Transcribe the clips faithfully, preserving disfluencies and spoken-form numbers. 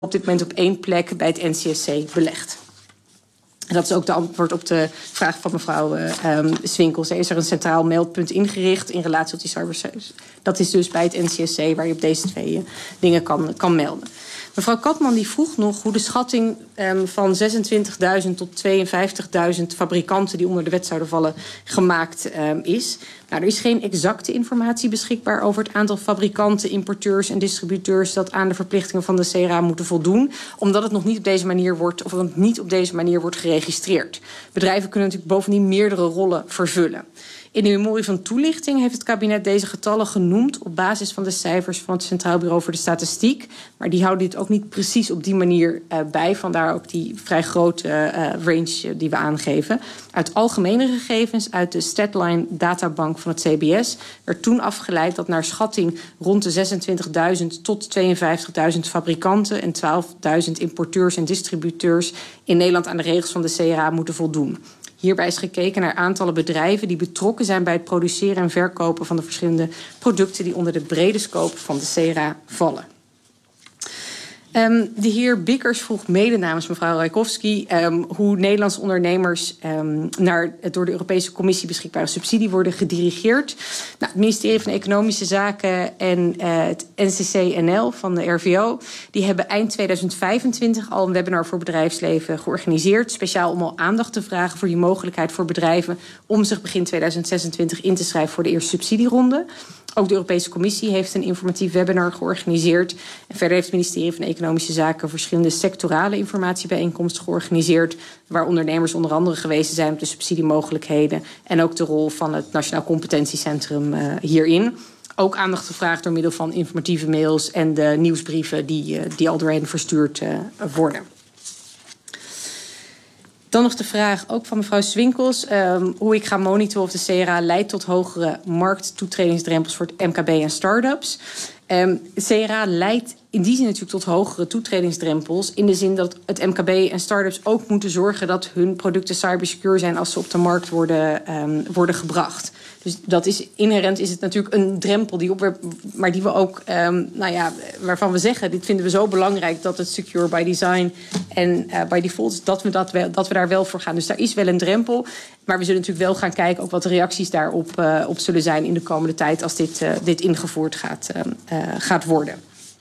op dit moment op één plek bij het N C S C belegd. En dat is ook de antwoord op de vraag van mevrouw uh, um, Swinkels. Er is er een centraal meldpunt ingericht in relatie tot die cybercrisis. Dat is dus bij het N C S C waar je op deze twee uh, dingen kan, kan melden. Mevrouw Katman die vroeg nog hoe de schatting um, van zesentwintigduizend tot tweeënvijftigduizend fabrikanten die onder de wet zouden vallen gemaakt um, is. Nou, er is geen exacte informatie beschikbaar over het aantal fabrikanten, importeurs en distributeurs dat aan de verplichtingen van de C R A moeten voldoen, omdat het nog niet op deze manier wordt, of het niet op deze manier wordt geregistreerd. Bedrijven kunnen natuurlijk bovendien meerdere rollen vervullen. In de memorie van toelichting heeft het kabinet deze getallen genoemd op basis van de cijfers van het Centraal Bureau voor de Statistiek. Maar die houden dit ook niet precies op die manier uh, bij. Vandaar ook die vrij grote uh, range uh, die we aangeven. Uit algemene gegevens uit de Statline databank van het C B S werd toen afgeleid dat naar schatting rond de zesentwintigduizend tot tweeënvijftigduizend fabrikanten en twaalfduizend importeurs en distributeurs in Nederland aan de regels van de C R A moeten voldoen. Hierbij is gekeken naar aantallen bedrijven die betrokken zijn bij het produceren en verkopen van de verschillende producten die onder de brede scope van de C R A vallen. Um, de heer Bikkers vroeg mede namens mevrouw Rajkowski um, hoe Nederlandse ondernemers um, naar het door de Europese Commissie beschikbare subsidie worden gedirigeerd. Nou, het ministerie van Economische Zaken en uh, het N C C N L van de R V O die hebben eind tweeduizend vijfentwintig al een webinar voor bedrijfsleven georganiseerd. Speciaal om al aandacht te vragen voor die mogelijkheid voor bedrijven om zich begin tweeduizend zesentwintig in te schrijven voor de eerste subsidieronde. Ook de Europese Commissie heeft een informatief webinar georganiseerd. En verder heeft het ministerie van Economische Zaken verschillende sectorale informatiebijeenkomsten georganiseerd, waar ondernemers onder andere gewezen zijn op de subsidiemogelijkheden en ook de rol van het Nationaal Competentiecentrum uh, hierin. Ook aandacht gevraagd door middel van informatieve mails en de nieuwsbrieven die, uh, die al door hen verstuurd uh, worden. Dan nog de vraag, ook van mevrouw Swinkels, um, hoe ik ga monitoren of de C R A leidt tot hogere markttoetredingsdrempels voor het M K B en start-ups. Um, de C R A leidt in die zin natuurlijk tot hogere toetredingsdrempels, in de zin dat het M K B en start-ups ook moeten zorgen dat hun producten cybersecure zijn als ze op de markt worden, um, worden gebracht. Dus dat is inherent is het natuurlijk een drempel die op, maar die we ook, um, nou ja, waarvan we zeggen, dit vinden we zo belangrijk dat het secure by design en uh, by default is, dat we, dat, wel, dat we daar wel voor gaan. Dus daar is wel een drempel. Maar we zullen natuurlijk wel gaan kijken ook wat de reacties daarop uh, op zullen zijn in de komende tijd als dit, uh, dit ingevoerd gaat, uh, uh, gaat worden.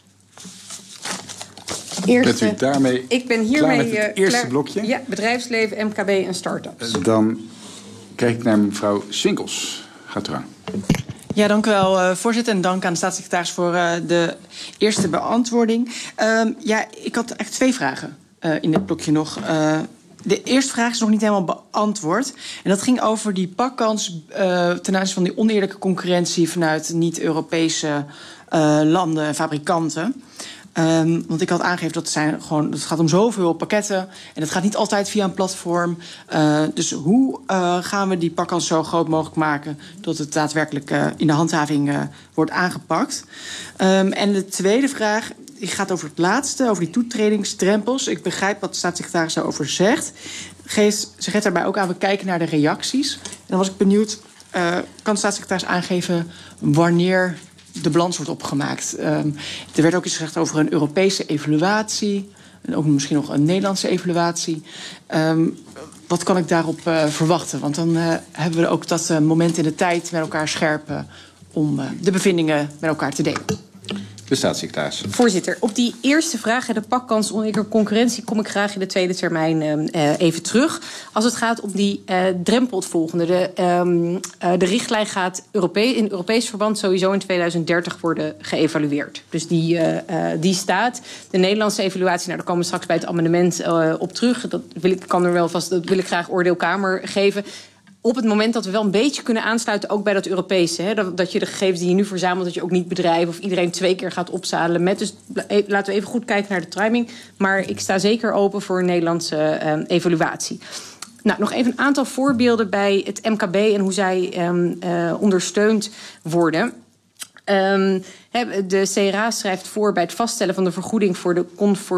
Eerste, Bent u daarmee ik ben hiermee klaar met het eerste klaar, blokje? Ja, bedrijfsleven, M K B en start-ups. Dan kijk ik naar mevrouw Swinkels. Gaat u aan. Ja, dank u wel, uh, voorzitter. En dank aan de staatssecretaris voor uh, de eerste beantwoording. Uh, ja, ik had eigenlijk twee vragen uh, in dit blokje nog. Uh, de eerste vraag is nog niet helemaal beantwoord. En dat ging over die pakkans uh, ten aanzien van die oneerlijke concurrentie vanuit niet-Europese uh, landen en fabrikanten. Um, want ik had aangegeven dat het, zijn gewoon, het gaat om zoveel pakketten en het gaat niet altijd via een platform. Uh, dus hoe uh, gaan we die pakkans zo groot mogelijk maken dat het daadwerkelijk uh, in de handhaving uh, wordt aangepakt? Um, en de tweede vraag die gaat over het laatste, over die toetredingsdrempels. Ik begrijp wat de staatssecretaris daarover zegt. Geeft, ze geeft daarbij ook aan, we kijken naar de reacties. En dan was ik benieuwd, uh, kan de staatssecretaris aangeven wanneer de balans wordt opgemaakt? Um, er werd ook iets gezegd over een Europese evaluatie. En ook misschien nog een Nederlandse evaluatie. Um, wat kan ik daarop uh, verwachten? Want dan uh, hebben we ook dat uh, moment in de tijd met elkaar scherpen om uh, de bevindingen met elkaar te delen. De staatssecretaris. Voorzitter, op die eerste vraag, de pakkans oneerlijke concurrentie, kom ik graag in de tweede termijn uh, even terug. Als het gaat om die uh, drempel, het volgende. De, um, uh, de richtlijn gaat Europe- in Europees verband sowieso in tweeduizend dertig worden geëvalueerd. Dus die, uh, uh, die staat. De Nederlandse evaluatie, nou, daar komen we straks bij het amendement uh, op terug. Dat wil ik, kan er wel vast, dat wil ik graag oordeelkamer geven. Op het moment dat we wel een beetje kunnen aansluiten, ook bij dat Europese. Hè, dat, dat je de gegevens die je nu verzamelt, dat je ook niet bedrijven of iedereen twee keer gaat opzadelen met. Dus laten we even goed kijken naar de timing. Maar ik sta zeker open voor een Nederlandse uh, evaluatie. Nou, nog even een aantal voorbeelden bij het M K B en hoe zij um, uh, ondersteund worden. Um, de C R A schrijft voor bij het vaststellen van de vergoeding voor de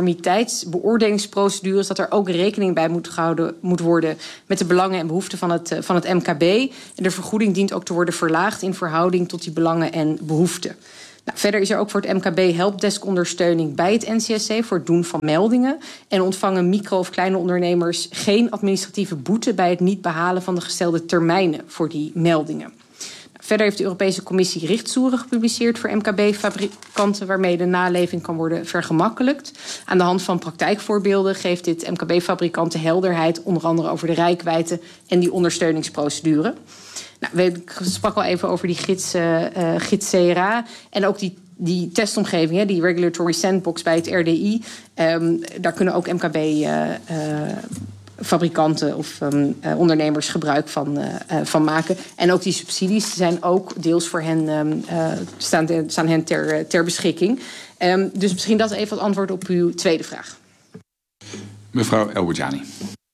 conformiteitsbeoordelingsprocedures dat er ook rekening bij moet gehouden moet worden met de belangen en behoeften van het, van het M K B. En de vergoeding dient ook te worden verlaagd in verhouding tot die belangen en behoeften. Nou, verder is er ook voor het M K B helpdesk ondersteuning bij het N C S C voor het doen van meldingen. En ontvangen micro- of kleine ondernemers geen administratieve boete bij het niet behalen van de gestelde termijnen voor die meldingen. Verder heeft de Europese Commissie richtsoeren gepubliceerd voor M K B-fabrikanten waarmee de naleving kan worden vergemakkelijkt. Aan de hand van praktijkvoorbeelden geeft dit M K B-fabrikanten helderheid, onder andere over de reikwijdte en die ondersteuningsprocedure. Nou, ik sprak al even over die gids, uh, gids C R A en ook die, die testomgeving, hè, die Regulatory Sandbox bij het R D I. Um, daar kunnen ook M K B... Uh, uh, fabrikanten of um, uh, ondernemers gebruik van, uh, uh, van maken. En ook die subsidies zijn ook deels voor hen, um, uh, staan, de, staan hen ter, ter beschikking. Um, dus misschien dat even als antwoord op uw tweede vraag. Mevrouw Elboudjani.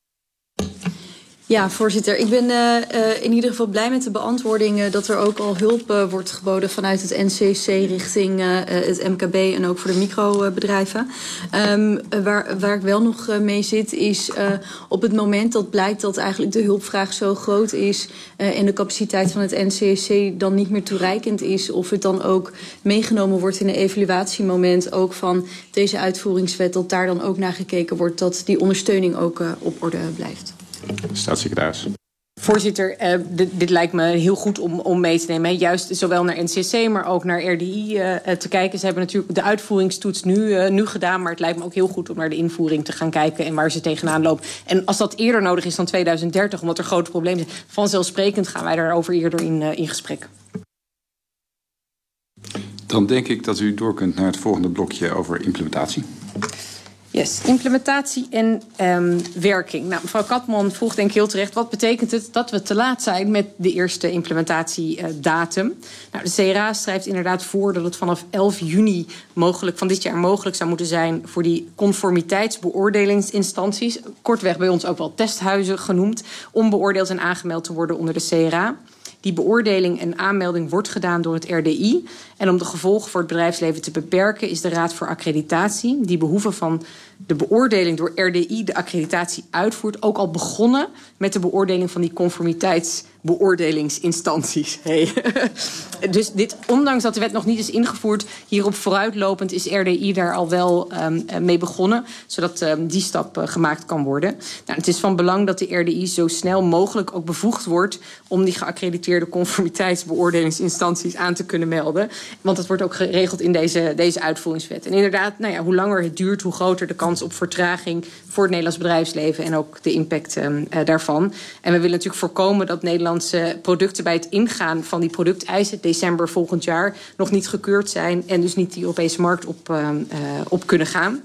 Ja, voorzitter. Ik ben uh, uh, in ieder geval blij met de beantwoording uh, dat er ook al hulp uh, wordt geboden vanuit het N C S C richting uh, het M K B en ook voor de microbedrijven. Um, waar, waar ik wel nog uh, mee zit is uh, op het moment dat blijkt dat eigenlijk de hulpvraag zo groot is uh, en de capaciteit van het N C S C dan niet meer toereikend is, of het dan ook meegenomen wordt in een evaluatiemoment ook van deze uitvoeringswet, dat daar dan ook naar gekeken wordt dat die ondersteuning ook uh, op orde blijft. Staatssecretaris. Voorzitter, uh, dit, dit lijkt me heel goed om, om mee te nemen. Hè. Juist zowel naar N C S C, maar ook naar R D I uh, te kijken. Ze hebben natuurlijk de uitvoeringstoets nu, uh, nu gedaan, maar het lijkt me ook heel goed om naar de invoering te gaan kijken en waar ze tegenaan lopen. En als dat eerder nodig is dan tweeduizend dertig, omdat er grote problemen zijn, vanzelfsprekend gaan wij daarover eerder in, uh, in gesprek. Dan denk ik dat u door kunt naar het volgende blokje over implementatie. Yes, implementatie en um, werking. Nou, mevrouw Katman vroeg denk ik heel terecht, wat betekent het dat we te laat zijn met de eerste implementatiedatum? Nou, de C R A schrijft inderdaad voor dat het vanaf elf juni mogelijk, van dit jaar mogelijk zou moeten zijn voor die conformiteitsbeoordelingsinstanties, kortweg bij ons ook wel testhuizen genoemd, om beoordeeld en aangemeld te worden onder de C R A. Die beoordeling en aanmelding wordt gedaan door het R D I. En om de gevolgen voor het bedrijfsleven te beperken is de Raad voor Accreditatie, die behoeve van de beoordeling door R D I de accreditatie uitvoert, ook al begonnen met de beoordeling van die conformiteitsbeoordelingsinstanties. Hey. Dus dit, ondanks dat de wet nog niet is ingevoerd, hierop vooruitlopend is R D I daar al wel um, mee begonnen, zodat um, die stap uh, gemaakt kan worden. Nou, het is van belang dat de R D I zo snel mogelijk ook bevoegd wordt om die geaccrediteerde conformiteitsbeoordelingsinstanties aan te kunnen melden. Want dat wordt ook geregeld in deze, deze uitvoeringswet. En inderdaad, nou ja, hoe langer het duurt, hoe groter de kans op vertraging voor het Nederlands bedrijfsleven en ook de impact um, uh, daarvan. En we willen natuurlijk voorkomen dat Nederlandse producten bij het ingaan van die producteisen december volgend jaar nog niet gekeurd zijn en dus niet die Europese markt op, uh, uh, op kunnen gaan.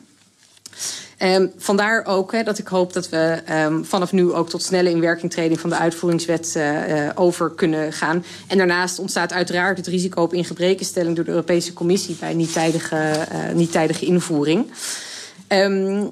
Um, vandaar ook he, dat ik hoop dat we um, vanaf nu ook tot snelle inwerkingtreding van de uitvoeringswet uh, uh, over kunnen gaan. En daarnaast ontstaat uiteraard het risico op ingebrekenstelling door de Europese Commissie bij niet tijdige, uh, niet tijdige invoering. Um,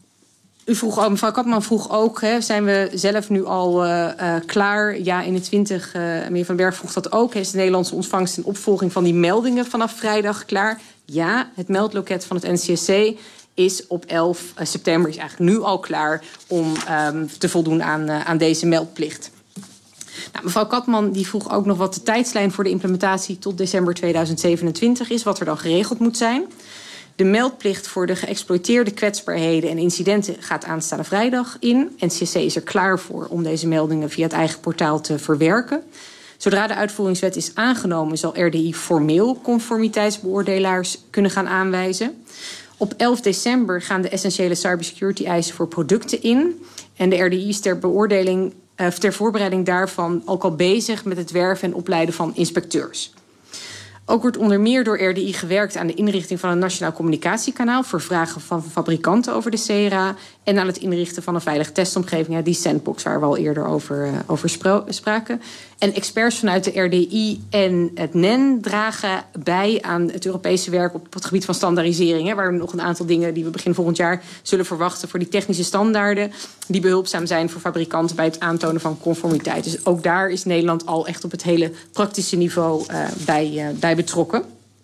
U vroeg ook, mevrouw Katman vroeg ook, hè, zijn we zelf nu al uh, uh, klaar? Ja, eenentwintig, uh, meneer Van Berg vroeg dat ook. Is de Nederlandse ontvangst en opvolging van die meldingen vanaf vrijdag klaar? Ja, het meldloket van het N C S C is op elf september is eigenlijk nu al klaar om um, te voldoen aan, uh, aan deze meldplicht. Nou, mevrouw Katman die vroeg ook nog wat de tijdslijn voor de implementatie tot december tweeduizend zevenentwintig is, wat er dan geregeld moet zijn. De meldplicht voor de geëxploiteerde kwetsbaarheden en incidenten gaat aanstaande vrijdag in. N C S C is er klaar voor om deze meldingen via het eigen portaal te verwerken. Zodra de uitvoeringswet is aangenomen, zal R D I formeel conformiteitsbeoordelaars kunnen gaan aanwijzen. Op elf december gaan de essentiële cybersecurity-eisen voor producten in. En de R D I is ter beoordeling, uh, ter voorbereiding daarvan ook al bezig met het werven en opleiden van inspecteurs. Ook wordt onder meer door R D I gewerkt aan de inrichting van een nationaal communicatiekanaal voor vragen van fabrikanten over de C R A en aan het inrichten van een veilige testomgeving, die sandbox waar we al eerder over, uh, over spro- spraken. En experts vanuit de R D I en het N E N dragen bij aan het Europese werk op het gebied van standaardisering, hè, waar we nog een aantal dingen die we begin volgend jaar zullen verwachten voor die technische standaarden die behulpzaam zijn voor fabrikanten bij het aantonen van conformiteit. Dus ook daar is Nederland al echt op het hele praktische niveau uh, bij, uh, bij betrokken.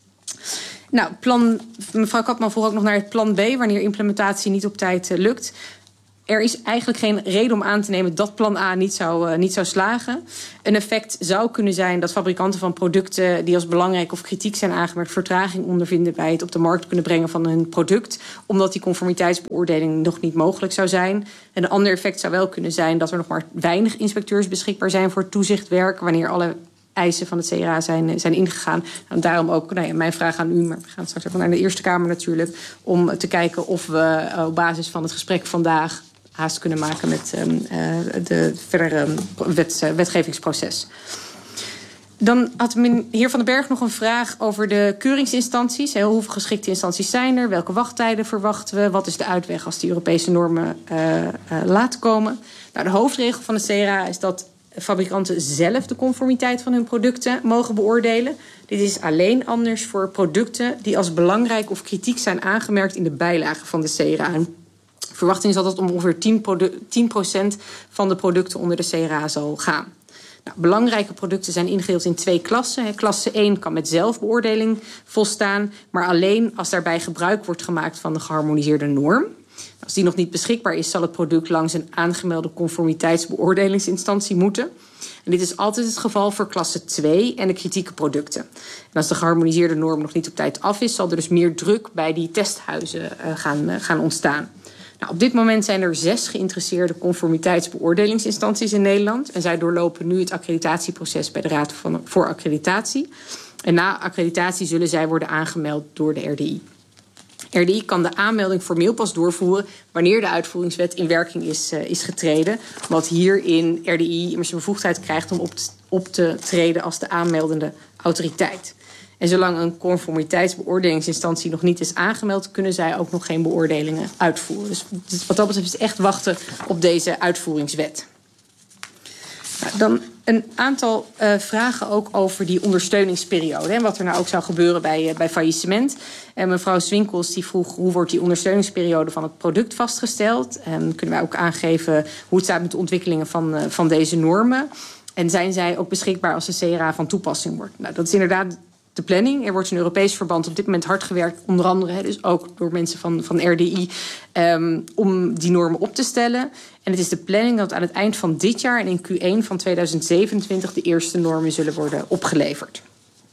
Nou, plan, mevrouw Katman vroeg ook nog naar het plan B, wanneer implementatie niet op tijd uh, lukt. Er is eigenlijk geen reden om aan te nemen dat plan A niet zou, uh, niet zou slagen. Een effect zou kunnen zijn dat fabrikanten van producten die als belangrijk of kritiek zijn aangemerkt vertraging ondervinden bij het op de markt kunnen brengen van hun product, omdat die conformiteitsbeoordeling nog niet mogelijk zou zijn. En een ander effect zou wel kunnen zijn dat er nog maar weinig inspecteurs beschikbaar zijn voor toezichtwerk wanneer alle eisen van het C R A zijn, zijn ingegaan. En daarom ook nou ja, mijn vraag aan u, maar we gaan straks ook naar de Eerste Kamer natuurlijk, om te kijken of we uh, op basis van het gesprek vandaag haast kunnen maken met um, uh, de verdere wet, uh, wetgevingsproces. Dan had meneer Van den Berg nog een vraag over de keuringsinstanties. Hoeveel geschikte instanties zijn er? Welke wachttijden verwachten we? Wat is de uitweg als die Europese normen uh, uh, laten komen? Nou, de hoofdregel van het C R A is dat fabrikanten zelf de conformiteit van hun producten mogen beoordelen. Dit is alleen anders voor producten die als belangrijk of kritiek zijn aangemerkt in de bijlagen van de C R A. De verwachting is dat het om ongeveer tien procent van de producten onder de C R A zal gaan. Nou, belangrijke producten zijn ingedeeld in twee klassen. Klasse één kan met zelfbeoordeling volstaan, maar alleen als daarbij gebruik wordt gemaakt van de geharmoniseerde norm. Als die nog niet beschikbaar is, zal het product langs een aangemelde conformiteitsbeoordelingsinstantie moeten. En dit is altijd het geval voor klasse twee en de kritieke producten. En als de geharmoniseerde norm nog niet op tijd af is, zal er dus meer druk bij die testhuizen uh, gaan, uh, gaan ontstaan. Nou, op dit moment zijn er zes geïnteresseerde conformiteitsbeoordelingsinstanties in Nederland. En zij doorlopen nu het accreditatieproces bij de Raad van, voor Accreditatie. En na accreditatie zullen zij worden aangemeld door de R D I. R D I kan de aanmelding formeel pas doorvoeren wanneer de uitvoeringswet in werking is, uh, is getreden. Omdat hierin R D I immers de bevoegdheid krijgt om op te, op te treden als de aanmeldende autoriteit. En zolang een conformiteitsbeoordelingsinstantie nog niet is aangemeld, kunnen zij ook nog geen beoordelingen uitvoeren. Dus wat dat betreft is echt wachten op deze uitvoeringswet. Nou, dan een aantal uh, vragen ook over die ondersteuningsperiode. En wat er nou ook zou gebeuren bij, uh, bij faillissement. En mevrouw Swinkels die vroeg hoe wordt die ondersteuningsperiode van het product vastgesteld. En kunnen wij ook aangeven hoe het staat met de ontwikkelingen van, uh, van deze normen. En zijn zij ook beschikbaar als de C R A van toepassing wordt. Nou, dat is inderdaad de planning. Er wordt in Europees verband op dit moment hard gewerkt, onder andere dus ook door mensen van, van R D I, um, om die normen op te stellen. En het is de planning dat aan het eind van dit jaar en in Q één van tweeduizend zevenentwintig de eerste normen zullen worden opgeleverd.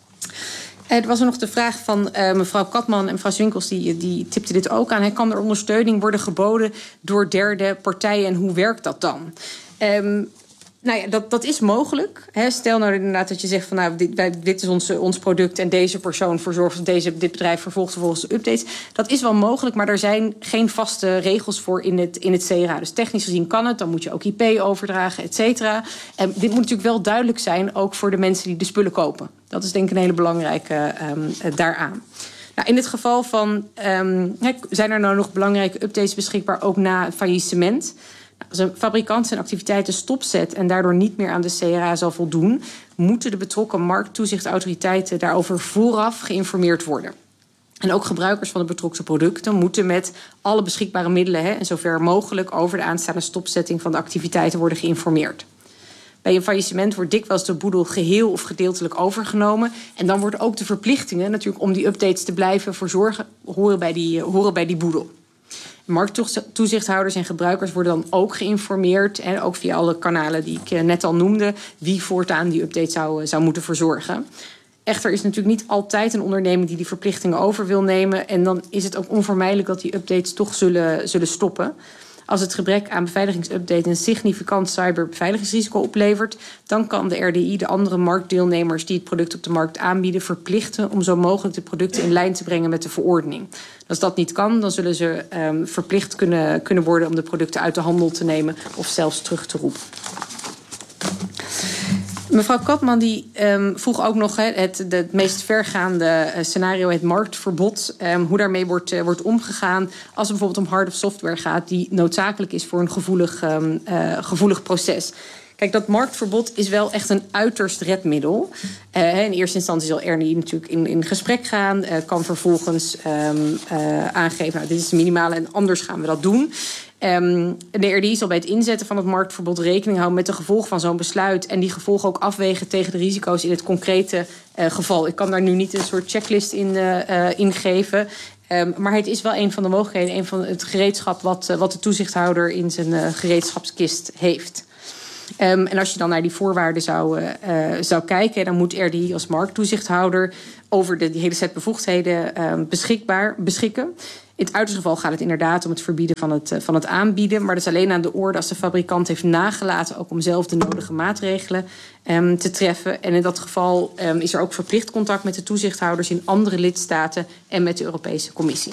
Er was er nog de vraag van uh, mevrouw Katman en mevrouw Swinkels, die, die tipte dit ook aan. He, kan er ondersteuning worden geboden door derde partijen en hoe werkt dat dan? Um, Nou ja, dat, dat is mogelijk. He, stel nou inderdaad dat je zegt van nou, dit, wij, dit is ons, ons product en deze persoon verzorgt, of deze, dit bedrijf vervolgt vervolgens de updates. Dat is wel mogelijk, maar er zijn geen vaste regels voor in het, in het C R A. Dus technisch gezien kan het, dan moet je ook I P overdragen, et cetera. En dit moet natuurlijk wel duidelijk zijn, ook voor de mensen die de spullen kopen. Dat is denk ik een hele belangrijke um, daaraan. Nou, in het geval van, um, zijn er nou nog belangrijke updates beschikbaar, ook na faillissement? Als een fabrikant zijn activiteiten stopzet en daardoor niet meer aan de C R A zal voldoen, moeten de betrokken markttoezichtautoriteiten daarover vooraf geïnformeerd worden. En ook gebruikers van de betrokken producten moeten met alle beschikbare middelen hè, en zover mogelijk over de aanstaande stopzetting van de activiteiten worden geïnformeerd. Bij een faillissement wordt dikwijls de boedel geheel of gedeeltelijk overgenomen. En dan worden ook de verplichtingen natuurlijk om die updates te blijven verzorgen horen bij die, horen bij die boedel. Markttoezichthouders en gebruikers worden dan ook geïnformeerd, en ook via alle kanalen die ik net al noemde, wie voortaan die update zou, zou moeten verzorgen. Echter is natuurlijk niet altijd een onderneming die die verplichtingen over wil nemen, en dan is het ook onvermijdelijk dat die updates toch zullen, zullen stoppen. Als het gebrek aan beveiligingsupdate een significant cyberbeveiligingsrisico oplevert, dan kan de R D I de andere marktdeelnemers die het product op de markt aanbieden verplichten om zo mogelijk de producten in lijn te brengen met de verordening. Als dat niet kan, dan zullen ze um, verplicht kunnen, kunnen worden om de producten uit de handel te nemen of zelfs terug te roepen. Mevrouw Katman die um, vroeg ook nog he, het, de, het meest vergaande uh, scenario, het marktverbod. Um, hoe daarmee wordt, uh, wordt omgegaan als het bijvoorbeeld om hard- of software gaat die noodzakelijk is voor een gevoelig, um, uh, gevoelig proces. Kijk, dat marktverbod is wel echt een uiterst redmiddel. Uh, in eerste instantie zal R D I natuurlijk in, in gesprek gaan. Uh, kan vervolgens um, uh, aangeven, nou, dit is de minimale en anders gaan we dat doen. Um, de R D I zal bij het inzetten van het marktverbod rekening houden met de gevolgen van zo'n besluit. En die gevolgen ook afwegen tegen de risico's in het concrete uh, geval. Ik kan daar nu niet een soort checklist in, uh, uh, in geven. Um, maar het is wel een van de mogelijkheden, een van het gereedschap wat, uh, wat de toezichthouder in zijn uh, gereedschapskist heeft. Um, en als je dan naar die voorwaarden zou, uh, zou kijken, dan moet R D I als markttoezichthouder over de die hele set bevoegdheden uh, beschikbaar beschikken. In het uiterste geval gaat het inderdaad om het verbieden van het, uh, van het aanbieden. Maar dat is alleen aan de orde als de fabrikant heeft nagelaten ook om zelf de nodige maatregelen um, te treffen. En in dat geval um, is er ook verplicht contact met de toezichthouders in andere lidstaten en met de Europese Commissie.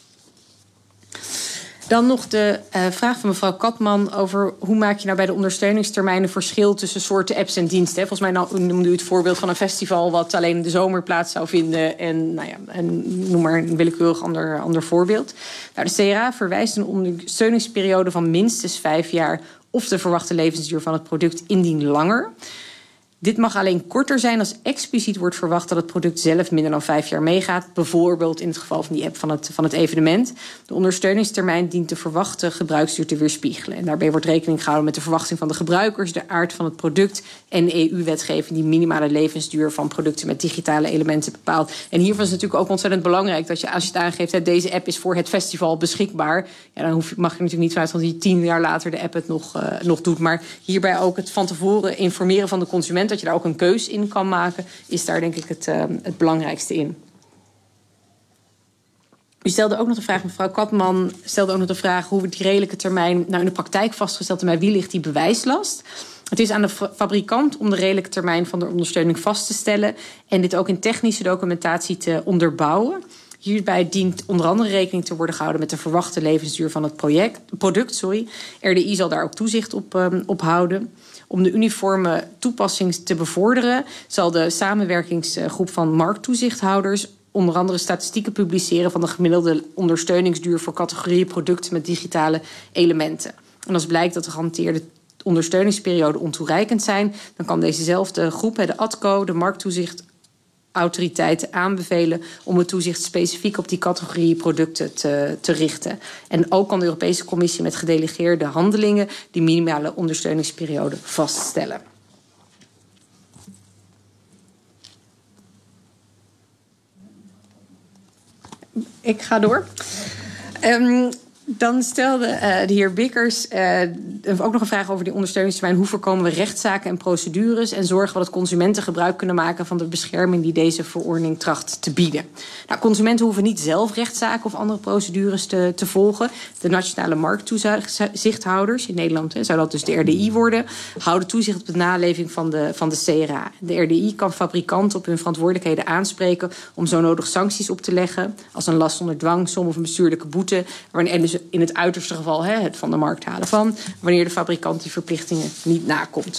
Dan nog de uh, vraag van mevrouw Katman over hoe maak je nou bij de ondersteuningstermijnen verschil tussen soorten apps en diensten. Volgens mij nou, noemde u het voorbeeld van een festival wat alleen in de zomer plaats zou vinden. En, nou ja, en noem maar een willekeurig ander, ander voorbeeld. Nou, de C R A verwijst een ondersteuningsperiode van minstens vijf jaar of de verwachte levensduur van het product indien langer. Dit mag alleen korter zijn als expliciet wordt verwacht dat het product zelf minder dan vijf jaar meegaat. Bijvoorbeeld in het geval van die app van het, van het evenement. De ondersteuningstermijn dient de verwachte gebruiksduur te weerspiegelen. En daarbij wordt rekening gehouden met de verwachting van de gebruikers, de aard van het product en E U-wetgeving die minimale levensduur van producten met digitale elementen bepaalt. En hiervan is het natuurlijk ook ontzettend belangrijk dat je als je het aangeeft, hè, deze app is voor het festival beschikbaar. Ja, dan hoef, mag je natuurlijk niet vanuit van die tien jaar later de app het nog, uh, nog doet. Maar hierbij ook het van tevoren informeren van de consument, dat je daar ook een keus in kan maken, is daar denk ik het, uh, het belangrijkste in. U stelde ook nog de vraag, mevrouw Katman stelde ook nog de vraag hoe we die redelijke termijn nou in de praktijk vastgesteld en bij wie ligt die bewijslast. Het is aan de fabrikant om de redelijke termijn van de ondersteuning vast te stellen en dit ook in technische documentatie te onderbouwen. Hierbij dient onder andere rekening te worden gehouden met de verwachte levensduur van het project, product. Sorry. R D I zal daar ook toezicht op, um, op houden. Om de uniforme toepassing te bevorderen zal de samenwerkingsgroep van markttoezichthouders onder andere statistieken publiceren van de gemiddelde ondersteuningsduur voor categorieën producten met digitale elementen. En als blijkt dat de gehanteerde ondersteuningsperiode ontoereikend zijn, dan kan dezezelfde groep, de A D C O, de markttoezichtautoriteiten, aanbevelen om het toezicht specifiek op die categorieën producten te, te richten. En ook kan de Europese Commissie met gedelegeerde handelingen die minimale ondersteuningsperiode vaststellen. Ik ga door. Um, Dan stelde uh, de heer Bikkers uh, ook nog een vraag over die ondersteuningstermijn. Hoe voorkomen we rechtszaken en procedures en zorgen we dat consumenten gebruik kunnen maken van de bescherming die deze verordening tracht te bieden? Nou, consumenten hoeven niet zelf rechtszaken of andere procedures te, te volgen. De nationale markttoezichthouders, in Nederland hè, zou dat dus de R D I worden, houden toezicht op de naleving van de, van de C R A. De R D I kan fabrikanten op hun verantwoordelijkheden aanspreken om zo nodig sancties op te leggen, als een last onder dwangsom of een bestuurlijke boete, en dus in het uiterste geval hè, het van de markt halen van, wanneer de fabrikant die verplichtingen niet nakomt.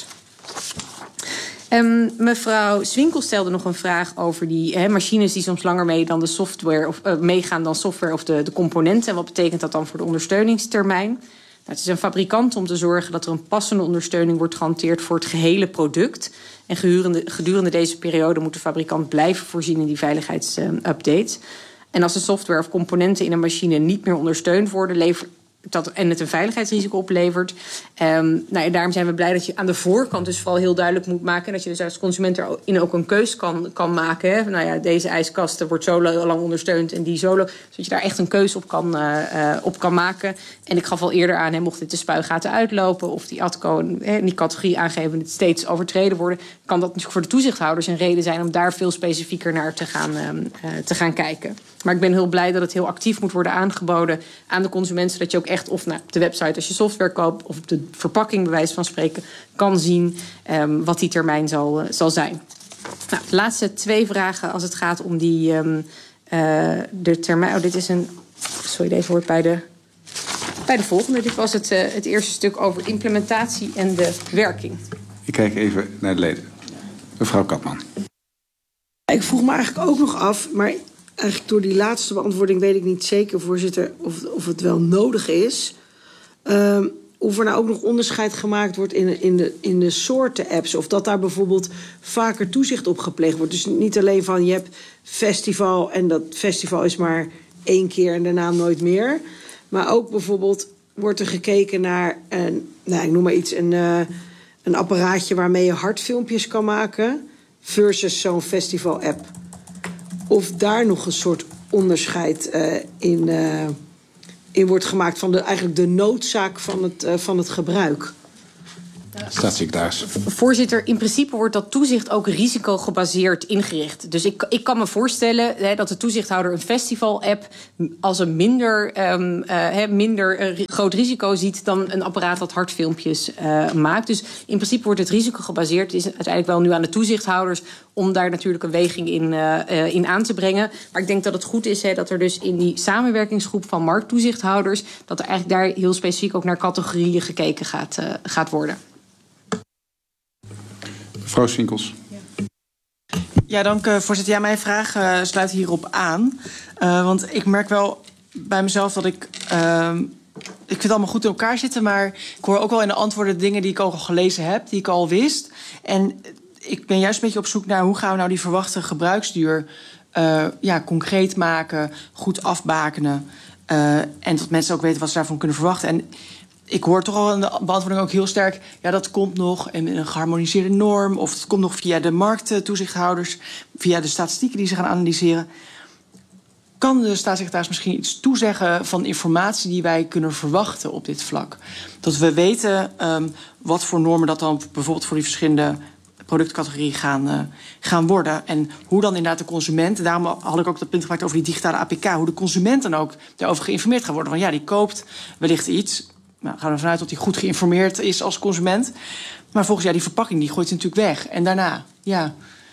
Um, mevrouw Swinkel stelde nog een vraag over die hè, machines die soms langer mee dan de software of uh, meegaan dan software of de, de componenten. En wat betekent dat dan voor de ondersteuningstermijn? Nou, het is een fabrikant om te zorgen dat er een passende ondersteuning wordt gehanteerd voor het gehele product. En gedurende, gedurende deze periode moet de fabrikant blijven voorzien in die veiligheidsupdates. En als de software of componenten in een machine niet meer ondersteund worden, levert dat, en het een veiligheidsrisico oplevert. Um, nou ja, daarom zijn we blij dat je aan de voorkant dus vooral heel duidelijk moet maken. Dat je dus als consument erin ook een keus kan, kan maken. Hè. Nou ja, deze ijskast wordt zo lang ondersteund en die zo lang. Zodat je daar echt een keus op kan, uh, uh, op kan maken. En ik gaf al eerder aan, hè, mocht dit de spuigaten uitlopen of die A D C O in die categorie aangeven dat steeds overtreden worden, kan dat natuurlijk voor de toezichthouders een reden zijn om daar veel specifieker naar te gaan, uh, uh, te gaan kijken. Maar ik ben heel blij dat het heel actief moet worden aangeboden aan de consument, zodat je ook echt of nou, op de website als je software koopt of op de verpakking bij wijze van spreken kan zien um, wat die termijn zal, uh, zal zijn. Nou, de laatste twee vragen als het gaat om die um, uh, de termijn. Oh, dit is een. Sorry, deze hoort bij de, bij de volgende. Dit was het, uh, het eerste stuk over implementatie en de werking. Ik kijk even naar de leden. Mevrouw Katman. Ik vroeg me eigenlijk ook nog af, maar eigenlijk door die laatste beantwoording weet ik niet zeker, voorzitter, of, of het wel nodig is. Um, of er nou ook nog onderscheid gemaakt wordt in, in, de, in de soorten apps. Of dat daar bijvoorbeeld vaker toezicht op gepleegd wordt. Dus niet alleen van je hebt festival en dat festival is maar één keer en daarna nooit meer. Maar ook bijvoorbeeld wordt er gekeken naar een, nou, ik noem maar iets, een, uh, een apparaatje waarmee je hartfilmpjes kan maken versus zo'n festival app. Of daar nog een soort onderscheid uh, in, uh, in wordt gemaakt van de, eigenlijk de noodzaak van het, uh, van het gebruik. Staatssecretaris. Voorzitter, in principe wordt dat toezicht ook risicogebaseerd ingericht. Dus ik, ik kan me voorstellen hè, dat de toezichthouder een festival-app als een minder, um, uh, minder uh, groot risico ziet dan een apparaat dat hartfilmpjes uh, maakt. Dus in principe wordt het risicogebaseerd. Het is uiteindelijk wel nu aan de toezichthouders om daar natuurlijk een weging in, uh, uh, in aan te brengen. Maar ik denk dat het goed is hè, dat er dus in die samenwerkingsgroep van markttoezichthouders, dat er eigenlijk daar heel specifiek ook naar categorieën gekeken gaat, uh, gaat worden. Mevrouw Swinkels. Ja, dank uh, voorzitter. Ja, mijn vraag uh, sluit hierop aan. Uh, want ik merk wel bij mezelf dat ik... Uh, ik vind het allemaal goed in elkaar zitten, maar ik hoor ook wel in de antwoorden dingen die ik ook al gelezen heb, die ik al wist. En ik ben juist een beetje op zoek naar hoe gaan we nou die verwachte gebruiksduur uh, ja, concreet maken, goed afbakenen. Uh, en dat mensen ook weten wat ze daarvan kunnen verwachten. En ik hoor toch al in de beantwoording ook heel sterk, ja, dat komt nog in een geharmoniseerde norm, of het komt nog via de markttoezichthouders, via de statistieken die ze gaan analyseren. Kan de staatssecretaris misschien iets toezeggen van informatie die wij kunnen verwachten op dit vlak? Dat we weten um, wat voor normen dat dan bijvoorbeeld voor die verschillende productcategorieën gaan, uh, gaan worden. En hoe dan inderdaad de consument, daarom had ik ook dat punt gemaakt over die digitale A P K, hoe de consument dan ook daarover geïnformeerd gaat worden. Van ja, die koopt wellicht iets. Nou, gaan we ervan uit dat hij goed geïnformeerd is als consument. Maar volgens ja, die verpakking die gooit hij natuurlijk weg. En daarna, ja,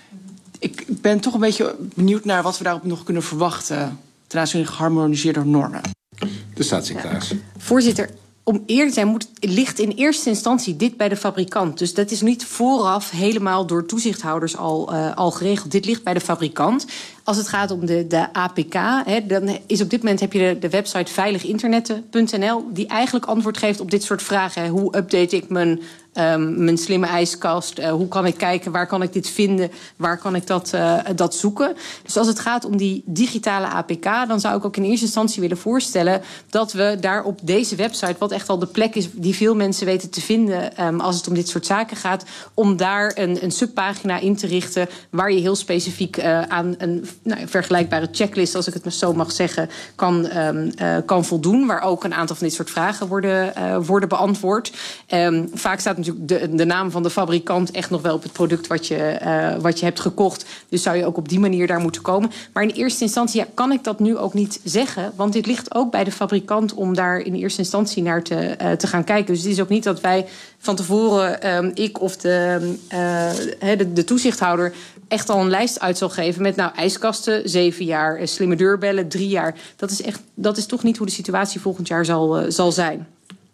ik ben toch een beetje benieuwd naar wat we daarop nog kunnen verwachten ten aanzien van geharmoniseerde normen. De staatssecretaris. Ja. Voorzitter, om eerlijk te zijn moet, ligt in eerste instantie dit bij de fabrikant. Dus dat is niet vooraf helemaal door toezichthouders al, uh, al geregeld. Dit ligt bij de fabrikant. Als het gaat om de, de A P K, hè, dan is op dit moment heb je de, de website veiliginternetten punt n l... die eigenlijk antwoord geeft op dit soort vragen. Hè. Hoe update ik mijn, um, mijn slimme ijskast? Uh, hoe kan ik kijken? Waar kan ik dit vinden? Waar kan ik dat, uh, dat zoeken? Dus als het gaat om die digitale A P K, dan zou ik ook in eerste instantie willen voorstellen dat we daar op deze website, wat echt al de plek is die veel mensen weten te vinden um, als het om dit soort zaken gaat, om daar een, een subpagina in te richten waar je heel specifiek uh, aan een nou, vergelijkbare checklist, als ik het maar zo mag zeggen, kan, um, uh, kan voldoen. Waar ook een aantal van dit soort vragen worden, uh, worden beantwoord. Um, vaak staat natuurlijk de, de naam van de fabrikant echt nog wel op het product wat je, uh, wat je hebt gekocht. Dus zou je ook op die manier daar moeten komen. Maar in eerste instantie ja, kan ik dat nu ook niet zeggen. Want dit ligt ook bij de fabrikant om daar in eerste instantie naar te, uh, te gaan kijken. Dus het is ook niet dat wij van tevoren, um, ik of de, uh, de, de toezichthouder, echt al een lijst uit zal geven met nou ijskasten, zeven jaar, slimme deurbellen, drie jaar. Dat is, echt, dat is toch niet hoe de situatie volgend jaar zal, uh, zal zijn.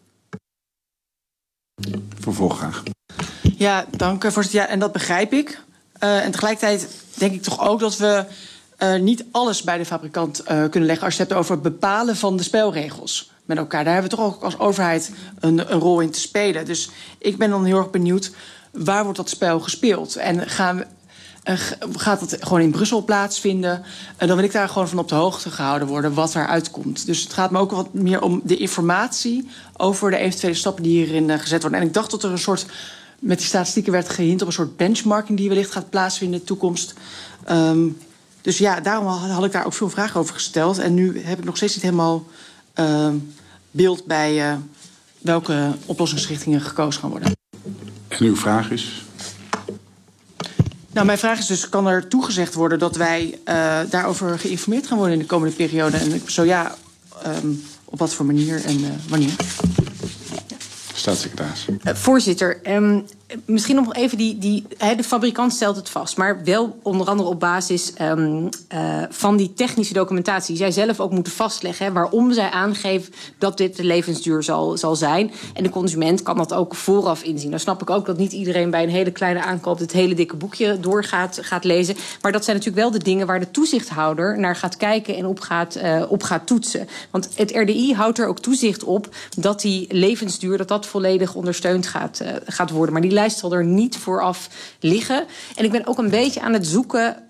Vervolg graag. Ja, dank voorzitter. Ja, en dat begrijp ik. Uh, en tegelijkertijd denk ik toch ook dat we uh, niet alles bij de fabrikant uh, kunnen leggen als je het hebt over het bepalen van de spelregels met elkaar. Daar hebben we toch ook als overheid een, een rol in te spelen. Dus ik ben dan heel erg benieuwd, waar wordt dat spel gespeeld? En gaan we Uh, gaat dat gewoon in Brussel plaatsvinden? Uh, dan wil ik daar gewoon van op de hoogte gehouden worden wat eruit komt. Dus het gaat me ook wat meer om de informatie over de eventuele stappen die hierin uh, gezet worden. En ik dacht dat er een soort, met die statistieken werd gehint op een soort benchmarking die wellicht gaat plaatsvinden in de toekomst. Um, dus ja, daarom had ik daar ook veel vragen over gesteld. En nu heb ik nog steeds niet helemaal uh, beeld bij uh, welke oplossingsrichtingen gekozen gaan worden. En uw vraag is? Nou, mijn vraag is dus, kan er toegezegd worden dat wij uh, daarover geïnformeerd gaan worden in de komende periode? En zo ja, um, op wat voor manier en uh, wanneer? Staatssecretaris. Uh, voorzitter, um, misschien nog even die, die he, de fabrikant stelt het vast, maar wel onder andere op basis um, uh, van die technische documentatie. Zij zelf ook moeten vastleggen he, waarom zij aangeven dat dit de levensduur zal, zal zijn. En de consument kan dat ook vooraf inzien. Dan snap ik ook dat niet iedereen bij een hele kleine aankoop het hele dikke boekje door gaat, gaat lezen. Maar dat zijn natuurlijk wel de dingen waar de toezichthouder naar gaat kijken en op gaat, uh, op gaat toetsen. Want het R D I houdt er ook toezicht op dat die levensduur dat dat volledig ondersteund gaat, uh, gaat worden. Maar die lijst zal er niet vooraf liggen. En ik ben ook een beetje aan het zoeken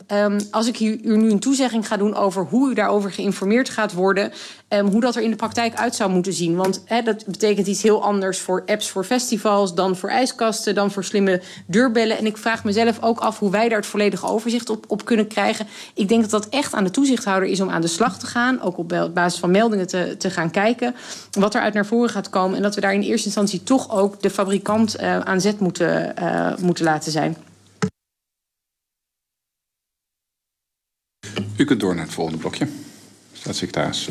Um, als ik u, u nu een toezegging ga doen over hoe u daarover geïnformeerd gaat worden, um, hoe dat er in de praktijk uit zou moeten zien. Want he, dat betekent iets heel anders voor apps voor festivals, dan voor ijskasten, dan voor slimme deurbellen. En ik vraag mezelf ook af hoe wij daar het volledige overzicht op, op kunnen krijgen. Ik denk dat dat echt aan de toezichthouder is om aan de slag te gaan, ook op basis van meldingen te, te gaan kijken wat eruit naar voren gaat komen. En dat we daar in eerste instantie toch ook de fabrikant uh, aan zet moeten, uh, moeten laten zijn. U kunt door naar het volgende blokje. Staatssecretaris.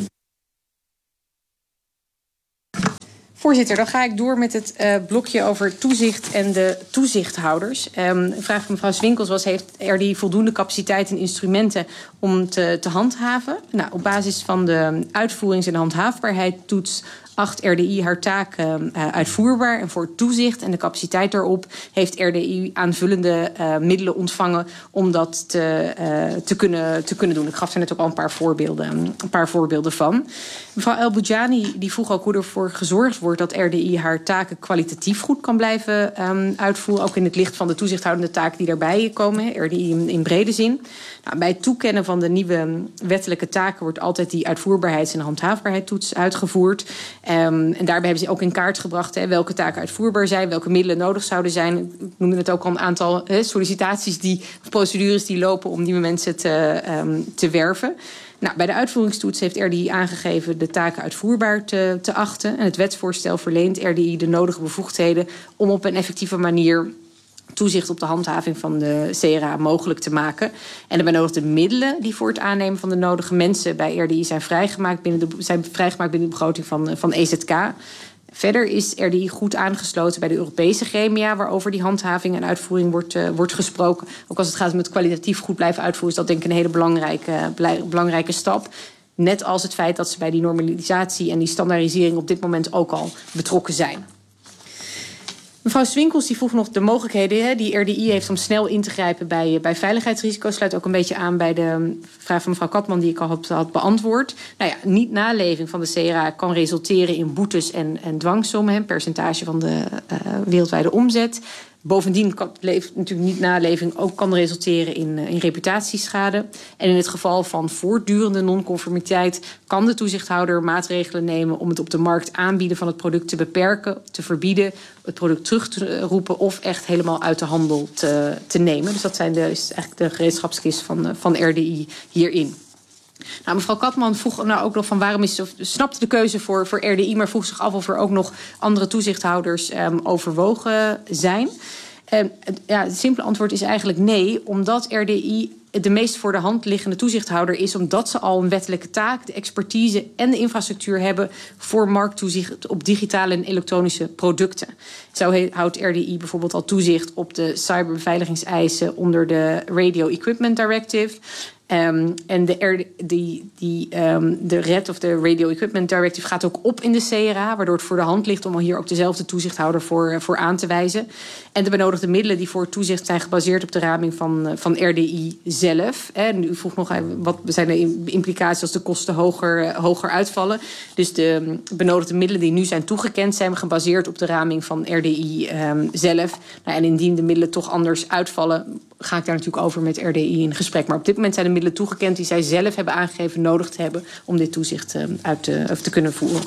Voorzitter, dan ga ik door met het uh, blokje over toezicht en de toezichthouders. Um, de vraag van mevrouw Swinkels was, heeft R D I voldoende capaciteit en instrumenten om te, te handhaven? Nou, op basis van de uitvoerings- en handhaafbaarheidstoets acht R D I haar taken uh, uitvoerbaar. En voor toezicht en de capaciteit daarop heeft R D I aanvullende uh, middelen ontvangen om dat te, uh, te, kunnen, te kunnen doen. Ik gaf er net ook al een paar voorbeelden, een paar voorbeelden van. Mevrouw El Boudjani die vroeg ook hoe ervoor gezorgd wordt dat R D I haar taken kwalitatief goed kan blijven um, uitvoeren. Ook in het licht van de toezichthoudende taken die daarbij komen. R D I in, in brede zin. Nou, bij het toekennen van de nieuwe wettelijke taken wordt altijd die uitvoerbaarheids- en handhaafbaarheidstoets uitgevoerd. Um, en daarbij hebben ze ook in kaart gebracht hè, welke taken uitvoerbaar zijn, welke middelen nodig zouden zijn. Ik noemde het ook al een aantal hè, sollicitaties, die, of procedures die lopen om nieuwe mensen te, um, te werven. Nou, bij de uitvoeringstoets heeft R D I aangegeven de taken uitvoerbaar te, te achten. En het wetsvoorstel verleent R D I de nodige bevoegdheden om op een effectieve manier toezicht op de handhaving van de C R A mogelijk te maken. En de benodigde middelen die voor het aannemen van de nodige mensen bij R D I zijn vrijgemaakt binnen de, zijn vrijgemaakt binnen de begroting van, van E Z K. Verder is R D I goed aangesloten bij de Europese gremia waarover die handhaving en uitvoering wordt, uh, wordt gesproken. Ook als het gaat om het kwalitatief goed blijven uitvoeren, is dat denk ik een hele belangrijke, belangrijke stap. Net als het feit dat ze bij die normalisatie en die standaardisering op dit moment ook al betrokken zijn. Mevrouw Swinkels die vroeg nog de mogelijkheden hè, die R D I heeft om snel in te grijpen bij, bij veiligheidsrisico's. Sluit ook een beetje aan bij de vraag van mevrouw Katman die ik al had, had beantwoord. Nou ja, niet naleving van de C R A kan resulteren in boetes en, en dwangsommen. Een percentage van de uh, wereldwijde omzet. Bovendien kan natuurlijk niet naleving ook kan resulteren in, in reputatieschade. En in het geval van voortdurende non-conformiteit kan de toezichthouder maatregelen nemen om het op de markt aanbieden van het product te beperken, te verbieden, het product terug te roepen of echt helemaal uit de handel te, te nemen. Dus dat zijn de, is eigenlijk de gereedschapskist van, van R D I hierin. Nou, mevrouw Katman vroeg nou ook nog van waarom is of snapte de keuze voor, voor R D I, maar vroeg zich af of er ook nog andere toezichthouders um, overwogen zijn. Um, ja, het simpele antwoord is eigenlijk nee, omdat R D I de meest voor de hand liggende toezichthouder is, omdat ze al een wettelijke taak, de expertise en de infrastructuur hebben voor markttoezicht op digitale en elektronische producten. Zo houdt R D I bijvoorbeeld al toezicht op de cyberbeveiligingseisen onder de Radio Equipment Directive. Um, en de, die, die, um, de R E D of de Radio Equipment Directive gaat ook op in de C R A, waardoor het voor de hand ligt om hier ook dezelfde toezichthouder voor, voor aan te wijzen. En de benodigde middelen die voor het toezicht zijn gebaseerd op de raming van, van R D I zelf. En u vroeg nog wat zijn de implicaties als de kosten hoger, hoger uitvallen. Dus de benodigde middelen die nu zijn toegekend zijn gebaseerd op de raming van R D I um, zelf. Nou, en indien de middelen toch anders uitvallen, ga ik daar natuurlijk over met R D I in gesprek. Maar op dit moment zijn de middelen toegekend die zij zelf hebben aangegeven nodig te hebben om dit toezicht uh, uit te, of te kunnen voeren.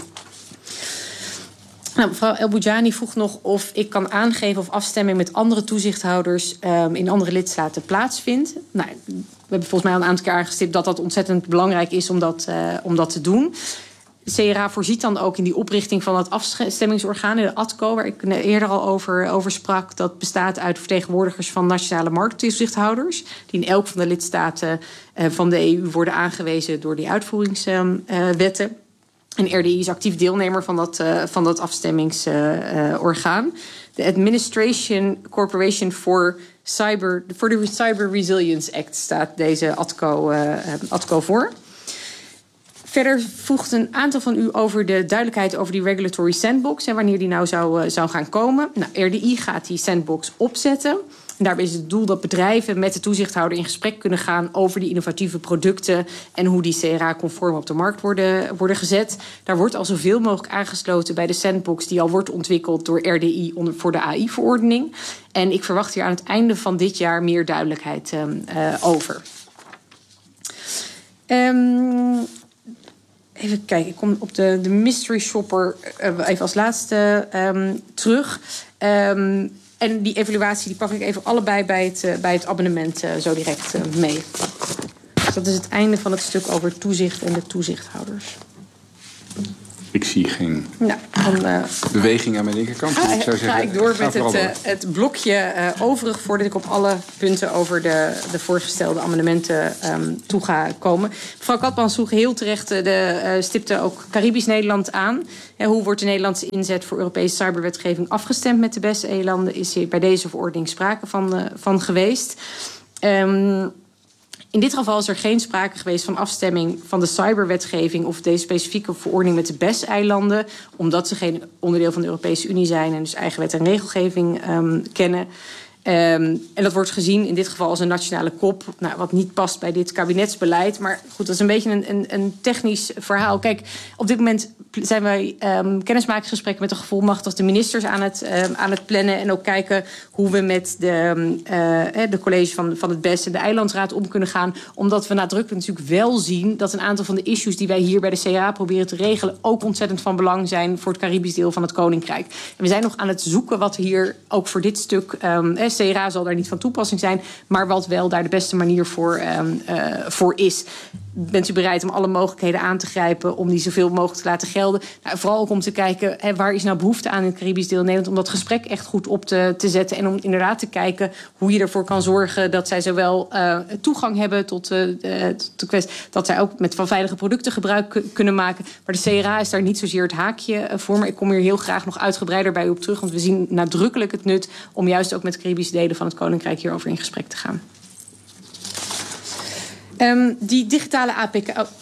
Nou, mevrouw El Boudjani vroeg nog of ik kan aangeven of afstemming met andere toezichthouders um, in andere lidstaten plaatsvindt. Nou, we hebben volgens mij al een aantal keer aangestipt dat dat ontzettend belangrijk is om dat, uh, om dat te doen. De C R A voorziet dan ook in die oprichting van het afstemmingsorgaan, de A T C O, waar ik eerder al over, over sprak. Dat bestaat uit vertegenwoordigers van nationale markttoezichthouders, die in elk van de lidstaten uh, van de E U worden aangewezen door die uitvoeringswetten. Uh, en R D I is actief deelnemer van dat, uh, van dat afstemmingsorgaan. Uh, de Administration Corporation for Cyber, for the Cyber Resilience Act staat deze A T C O, uh, A T C O voor. Verder vroeg een aantal van u over de duidelijkheid over die regulatory sandbox en wanneer die nou zou, uh, zou gaan komen. Nou, R D I gaat die sandbox opzetten. En daarbij is het doel dat bedrijven met de toezichthouder in gesprek kunnen gaan over die innovatieve producten en hoe die C R A-conform op de markt worden, worden gezet. Daar wordt al zoveel mogelijk aangesloten bij de sandbox die al wordt ontwikkeld door R D I onder, voor de A I-verordening. En ik verwacht hier aan het einde van dit jaar meer duidelijkheid uh, uh, over. Um, even kijken, ik kom op de, de mystery shopper uh, even als laatste um, terug. Um, en die evaluatie die pak ik even allebei bij het, uh, bij het abonnement uh, zo direct uh, mee. Dus dat is het einde van het stuk over toezicht en de toezichthouders. Ik zie geen nou, dan, uh, beweging aan mijn linkerkant. Ga, ik zou zeggen, ga ik door ga met het, door. uh, het blokje uh, overig... voordat ik op alle punten over de, de voorgestelde amendementen um, toe ga komen. Mevrouw Katman sloeg heel terecht uh, de, uh, stipte ook Caribisch Nederland aan. Uh, hoe wordt de Nederlandse inzet voor Europese cyberwetgeving afgestemd met de B E S-E-landen? Is hier bij deze verordening sprake van, uh, van geweest? Um, In dit geval is er geen sprake geweest van afstemming van de cyberwetgeving of deze specifieke verordening met de B E S-eilanden, omdat ze geen onderdeel van de Europese Unie zijn en dus eigen wet en regelgeving um, kennen. Um, en dat wordt gezien in dit geval als een nationale kop, nou, wat niet past bij dit kabinetsbeleid. Maar goed, dat is een beetje een, een, een technisch verhaal. Kijk, op dit moment zijn wij um, kennismakingsgesprekken met de gevolmachtigde ministers aan het, um, aan het plannen. En ook kijken hoe we met de, uh, de college van, van het B E S en de Eilandsraad om kunnen gaan. Omdat we nadrukkelijk natuurlijk wel zien dat een aantal van de issues die wij hier bij de C R A proberen te regelen ook ontzettend van belang zijn voor het Caribisch deel van het Koninkrijk. En we zijn nog aan het zoeken wat hier ook voor dit stuk, um, C R A zal daar niet van toepassing zijn, maar wat wel daar de beste manier voor, um, uh, voor is. Bent u bereid om alle mogelijkheden aan te grijpen om die zoveel mogelijk te laten gelden? Nou, vooral ook om te kijken, hè, waar is nou behoefte aan in het Caribisch deel Nederland, om dat gesprek echt goed op te, te zetten en om inderdaad te kijken hoe je ervoor kan zorgen dat zij zowel uh, toegang hebben tot, uh, tot de kwestie, dat zij ook met van veilige producten gebruik k- kunnen maken. Maar de C R A is daar niet zozeer het haakje uh, voor, maar ik kom hier heel graag nog uitgebreider bij u op terug, want we zien nadrukkelijk het nut om juist ook met Caribische delen van het Koninkrijk hierover in gesprek te gaan. Um, die digitale A P K... Oh.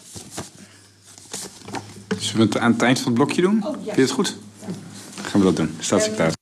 Zullen we het aan het eind van het blokje doen? Oh, ja. Vind je het goed? Dan gaan we dat doen. Staatssecretaris.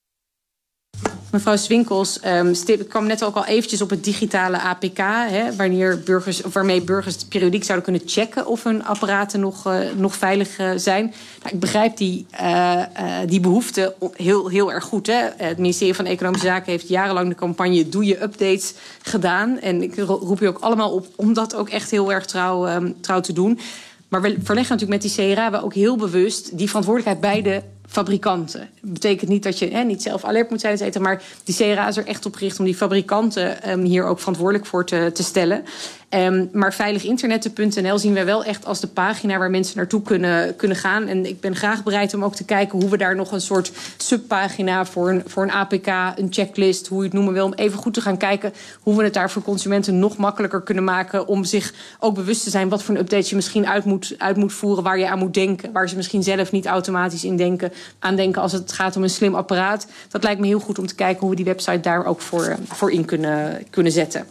Mevrouw Swinkels um, stip, kwam net ook al eventjes op het digitale A P K. Hè, wanneer burgers, of waarmee burgers periodiek zouden kunnen checken of hun apparaten nog, uh, nog veilig uh, zijn. Nou, ik begrijp die, uh, uh, die behoefte heel, heel erg goed. Hè. Het ministerie van Economische Zaken heeft jarenlang de campagne Doe je updates gedaan. En ik roep u ook allemaal op om dat ook echt heel erg trouw, um, trouw te doen. Maar we verleggen natuurlijk met die C R A wel ook heel bewust die verantwoordelijkheid bij de fabrikanten. Dat betekent niet dat je hè, niet zelf alert moet zijn, et cetera, maar die C R A is er echt op gericht om die fabrikanten um, hier ook verantwoordelijk voor te, te stellen. Um, maar veiliginternetten punt n l zien wij wel echt als de pagina waar mensen naartoe kunnen, kunnen gaan. En ik ben graag bereid om ook te kijken hoe we daar nog een soort subpagina voor een, voor een A P K, een checklist, hoe je het noemen wil, om even goed te gaan kijken hoe we het daar voor consumenten nog makkelijker kunnen maken om zich ook bewust te zijn wat voor een update je misschien uit moet, uit moet voeren, waar je aan moet denken, waar ze misschien zelf niet automatisch in denken, aan denken als het gaat om een slim apparaat. Dat lijkt me heel goed om te kijken hoe we die website daar ook voor, voor in kunnen, kunnen zetten.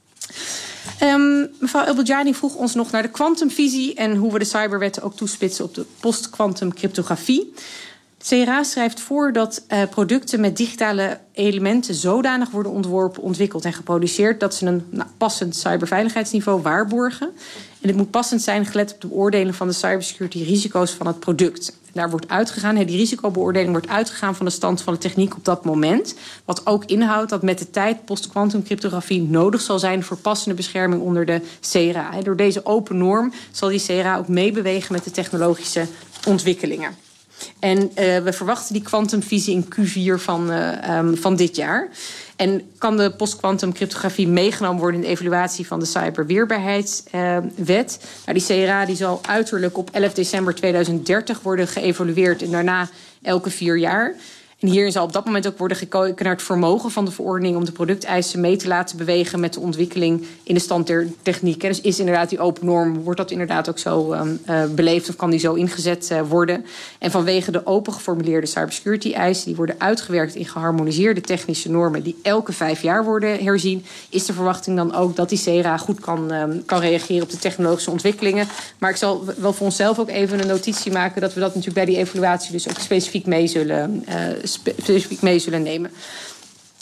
Um, mevrouw Elbadjani vroeg ons nog naar de kwantumvisie en hoe we de cyberwetten ook toespitsen op de post-quantum cryptografie. De C R A schrijft voor dat uh, producten met digitale elementen zodanig worden ontworpen, ontwikkeld en geproduceerd dat ze een nou, passend cyberveiligheidsniveau waarborgen. En dit moet passend zijn gelet op de beoordeling van de cybersecurity risico's van het product. Daar wordt uitgegaan, die risicobeoordeling wordt uitgegaan van de stand van de techniek op dat moment. Wat ook inhoudt dat met de tijd post-quantum cryptografie nodig zal zijn voor passende bescherming onder de C R A. Door deze open norm zal die C R A ook meebewegen met de technologische ontwikkelingen. En uh, we verwachten die kwantumvisie in Q vier van, uh, um, van dit jaar. En kan de post-quantum cryptografie meegenomen worden in de evaluatie van de cyberweerbaarheidswet? Uh, nou, die C R A die zal uiterlijk op elf december tweeduizend dertig worden geëvalueerd en daarna elke vier jaar. En hierin zal op dat moment ook worden gekeken naar het vermogen van de verordening om de producteisen mee te laten bewegen met de ontwikkeling in de stand der techniek. Dus is inderdaad die open norm, wordt dat inderdaad ook zo um, uh, beleefd of kan die zo ingezet uh, worden? En vanwege de open geformuleerde cybersecurity eisen die worden uitgewerkt in geharmoniseerde technische normen die elke vijf jaar worden herzien, is de verwachting dan ook dat die C R A goed kan, um, kan reageren op de technologische ontwikkelingen. Maar ik zal wel voor onszelf ook even een notitie maken dat we dat natuurlijk bij die evaluatie dus ook specifiek mee zullen uh, specifiek mee zullen nemen.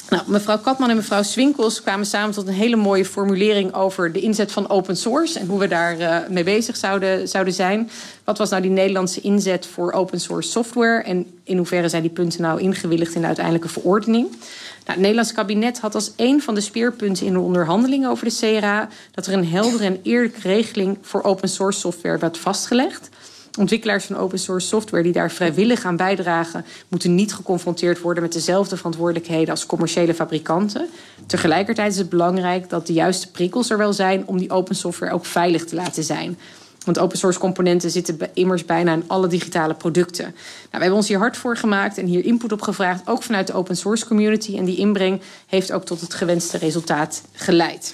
Nou, mevrouw Katman en mevrouw Swinkels kwamen samen tot een hele mooie formulering over de inzet van open source en hoe we daar uh, mee bezig zouden, zouden zijn. Wat was nou die Nederlandse inzet voor open source software en in hoeverre zijn die punten nou ingewilligd in de uiteindelijke verordening? Nou, het Nederlandse kabinet had als een van de speerpunten in de onderhandelingen over de C R A dat er een heldere en eerlijke regeling voor open source software werd vastgelegd. Ontwikkelaars van open source software die daar vrijwillig aan bijdragen moeten niet geconfronteerd worden met dezelfde verantwoordelijkheden als commerciële fabrikanten. Tegelijkertijd is het belangrijk dat de juiste prikkels er wel zijn om die open software ook veilig te laten zijn. Want open source componenten zitten immers bijna in alle digitale producten. Nou, we hebben ons hier hard voor gemaakt en hier input op gevraagd, ook vanuit de open source community. En die inbreng heeft ook tot het gewenste resultaat geleid.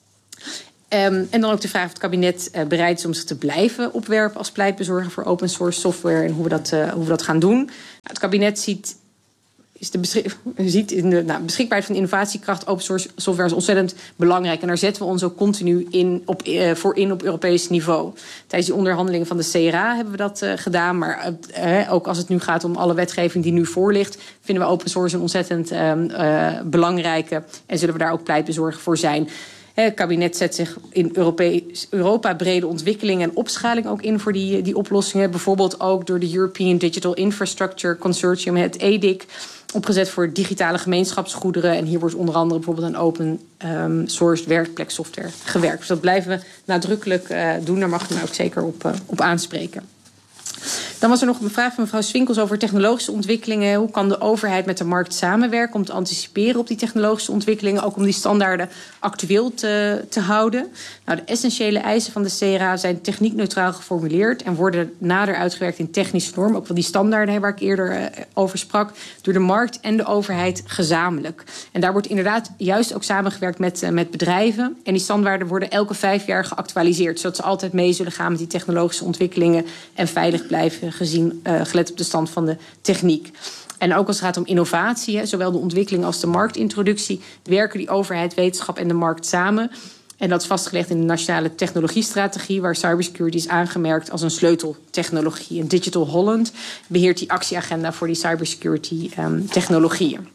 Um, en dan ook de vraag of het kabinet uh, bereid is om zich te blijven opwerpen als pleitbezorger voor open source software en hoe we dat, uh, hoe we dat gaan doen. Nou, het kabinet ziet, is de beschik- ziet in de nou, beschikbaarheid van innovatiekracht open source software is ontzettend belangrijk. En daar zetten we ons ook continu in op, uh, voor in op Europees niveau. Tijdens die onderhandelingen van de C R A hebben we dat uh, gedaan. Maar uh, ook als het nu gaat om alle wetgeving die nu voor ligt, vinden we open source een ontzettend uh, uh, belangrijke en zullen we daar ook pleitbezorger voor zijn. Het kabinet zet zich in Europees, Europa brede ontwikkeling en opschaling ook in voor die, die oplossingen. Bijvoorbeeld ook door de European Digital Infrastructure Consortium, het E D I C, opgezet voor digitale gemeenschapsgoederen. En hier wordt onder andere bijvoorbeeld aan open um, source werkpleksoftware gewerkt. Dus dat blijven we nadrukkelijk uh, doen. Daar mag u mij ook zeker op, uh, op aanspreken. Dan was er nog een vraag van mevrouw Swinkels over technologische ontwikkelingen. Hoe kan de overheid met de markt samenwerken om te anticiperen op die technologische ontwikkelingen, ook om die standaarden actueel te, te houden? Nou, de essentiële eisen van de C R A zijn techniekneutraal geformuleerd en worden nader uitgewerkt in technische normen, ook wel die standaarden waar ik eerder uh, over sprak, door de markt en de overheid gezamenlijk. En daar wordt inderdaad juist ook samengewerkt met, uh, met bedrijven. En die standaarden worden elke vijf jaar geactualiseerd, zodat ze altijd mee zullen gaan met die technologische ontwikkelingen en veilig blijven gezien, uh, gelet op de stand van de techniek. En ook als het gaat om innovatie, hè, zowel de ontwikkeling als de marktintroductie, werken die overheid, wetenschap en de markt samen. En dat is vastgelegd in de nationale technologiestrategie, waar cybersecurity is aangemerkt als een sleuteltechnologie. En Digital Holland beheert die actieagenda voor die cybersecurity um, technologieën.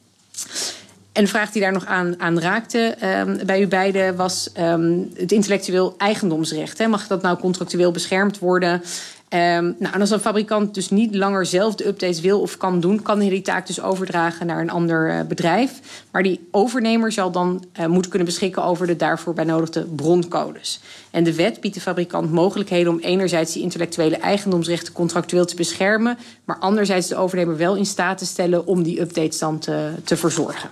En de vraag die daar nog aan, aan raakte um, bij u beiden was um, het intellectueel eigendomsrecht. Hè. Mag dat nou contractueel beschermd worden? Um, nou, en als een fabrikant dus niet langer zelf de updates wil of kan doen, kan hij die taak dus overdragen naar een ander uh, bedrijf. Maar die overnemer zal dan uh, moeten kunnen beschikken over de daarvoor benodigde broncodes. En de wet biedt de fabrikant mogelijkheden om enerzijds die intellectuele eigendomsrechten contractueel te beschermen, maar anderzijds de overnemer wel in staat te stellen om die updates dan te, te verzorgen.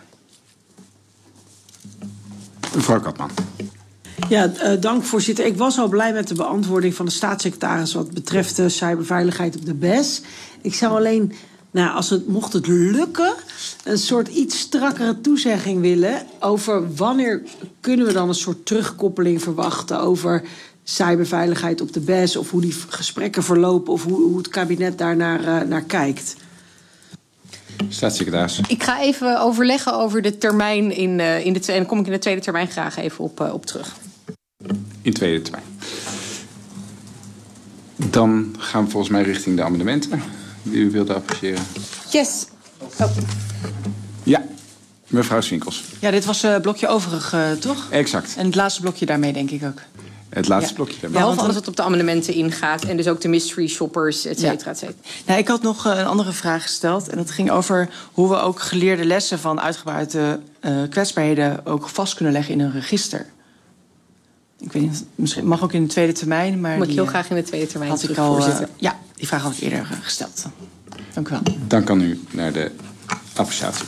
Mevrouw Katman. Ja, uh, dank voorzitter. Ik was al blij met de beantwoording van de staatssecretaris wat betreft de cyberveiligheid op de B E S. Ik zou alleen, nou, als het, mocht het lukken, een soort iets strakkere toezegging willen over wanneer kunnen we dan een soort terugkoppeling verwachten over cyberveiligheid op de B E S of hoe die gesprekken verlopen of hoe, hoe het kabinet daar naar, uh, naar kijkt. Staatssecretaris. Ik ga even overleggen over de termijn in, uh, in de tweede, en kom ik in de tweede termijn graag even op, uh, op terug. In tweede termijn. Dan gaan we volgens mij richting de amendementen die u wilde appreciëren. Yes. Oh. Ja, mevrouw Swinkels. Ja, dit was uh, blokje overig, uh, toch? Exact. En het laatste blokje daarmee, denk ik ook. Het laatste Ja. blokje daarmee. Behalve Ja, alles wat op de amendementen ingaat. En dus ook de mystery shoppers, et cetera, et cetera. Nou, ik had nog uh, een andere vraag gesteld. En dat ging over hoe we ook geleerde lessen van uitgebreide uh, kwetsbaarheden ook vast kunnen leggen in een register. Ik weet niet, misschien mag ook in de tweede termijn. Maar Moet ik die, heel uh, graag in de tweede termijn had terug, ik al, uh, voorzitter. ja, die vraag had ik eerder uh, gesteld. Dank u wel. Dan kan u naar de appreciatie.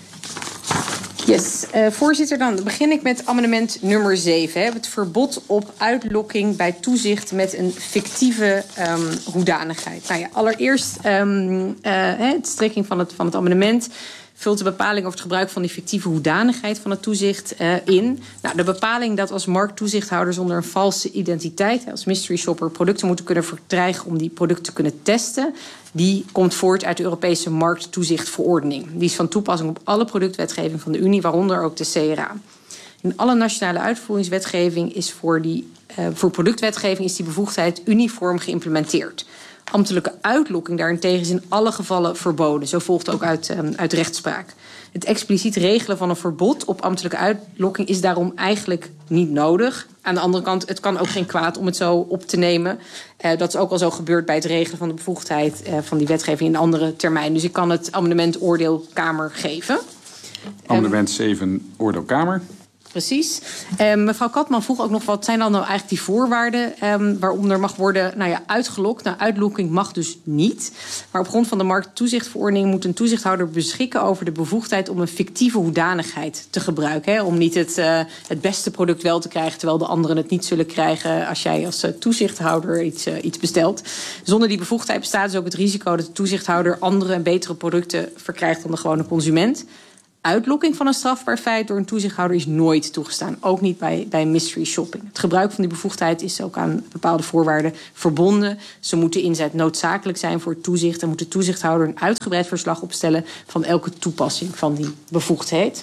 Yes, uh, voorzitter, dan begin ik met amendement nummer zeven. Hè, het verbod op uitlokking bij toezicht met een fictieve um, hoedanigheid. Nou ja, allereerst um, uh, het strekking van het, van het amendement vult de bepaling over het gebruik van die fictieve hoedanigheid van het toezicht uh, in. Nou, de bepaling dat als markttoezichthouders onder een valse identiteit, als mystery shopper, producten moeten kunnen verkrijgen om die producten te kunnen testen, die komt voort uit de Europese markttoezichtverordening. Die is van toepassing op alle productwetgeving van de Unie, waaronder ook de C R A. In alle nationale uitvoeringswetgeving is voor, die, uh, voor productwetgeving is die bevoegdheid uniform geïmplementeerd. Ambtelijke uitlokking daarentegen is in alle gevallen verboden. Zo volgt ook uit, um, uit rechtspraak. Het expliciet regelen van een verbod op ambtelijke uitlokking is daarom eigenlijk niet nodig. Aan de andere kant, het kan ook geen kwaad om het zo op te nemen. Uh, dat is ook al zo gebeurd bij het regelen van de bevoegdheid uh, van die wetgeving in andere termijn. Dus ik kan het amendement oordeelkamer geven. Amendement zeven, oordeelkamer. Precies. Uh, mevrouw Katman vroeg ook nog, wat zijn dan nou eigenlijk die voorwaarden um, waaronder mag worden nou ja, uitgelokt. Nou, uitlokking mag dus niet. Maar op grond van de markttoezichtverordening moet een toezichthouder beschikken over de bevoegdheid om een fictieve hoedanigheid te gebruiken. Hè, om niet het, uh, het beste product wel te krijgen, terwijl de anderen het niet zullen krijgen als jij als uh, toezichthouder iets, uh, iets bestelt. Zonder die bevoegdheid bestaat dus ook het risico dat de toezichthouder andere en betere producten verkrijgt dan de gewone consument. Uitlokking van een strafbaar feit door een toezichthouder is nooit toegestaan. Ook niet bij, bij mystery shopping. Het gebruik van die bevoegdheid is ook aan bepaalde voorwaarden verbonden. Ze moeten inzet noodzakelijk zijn voor het toezicht. En moet de toezichthouder een uitgebreid verslag opstellen van elke toepassing van die bevoegdheid.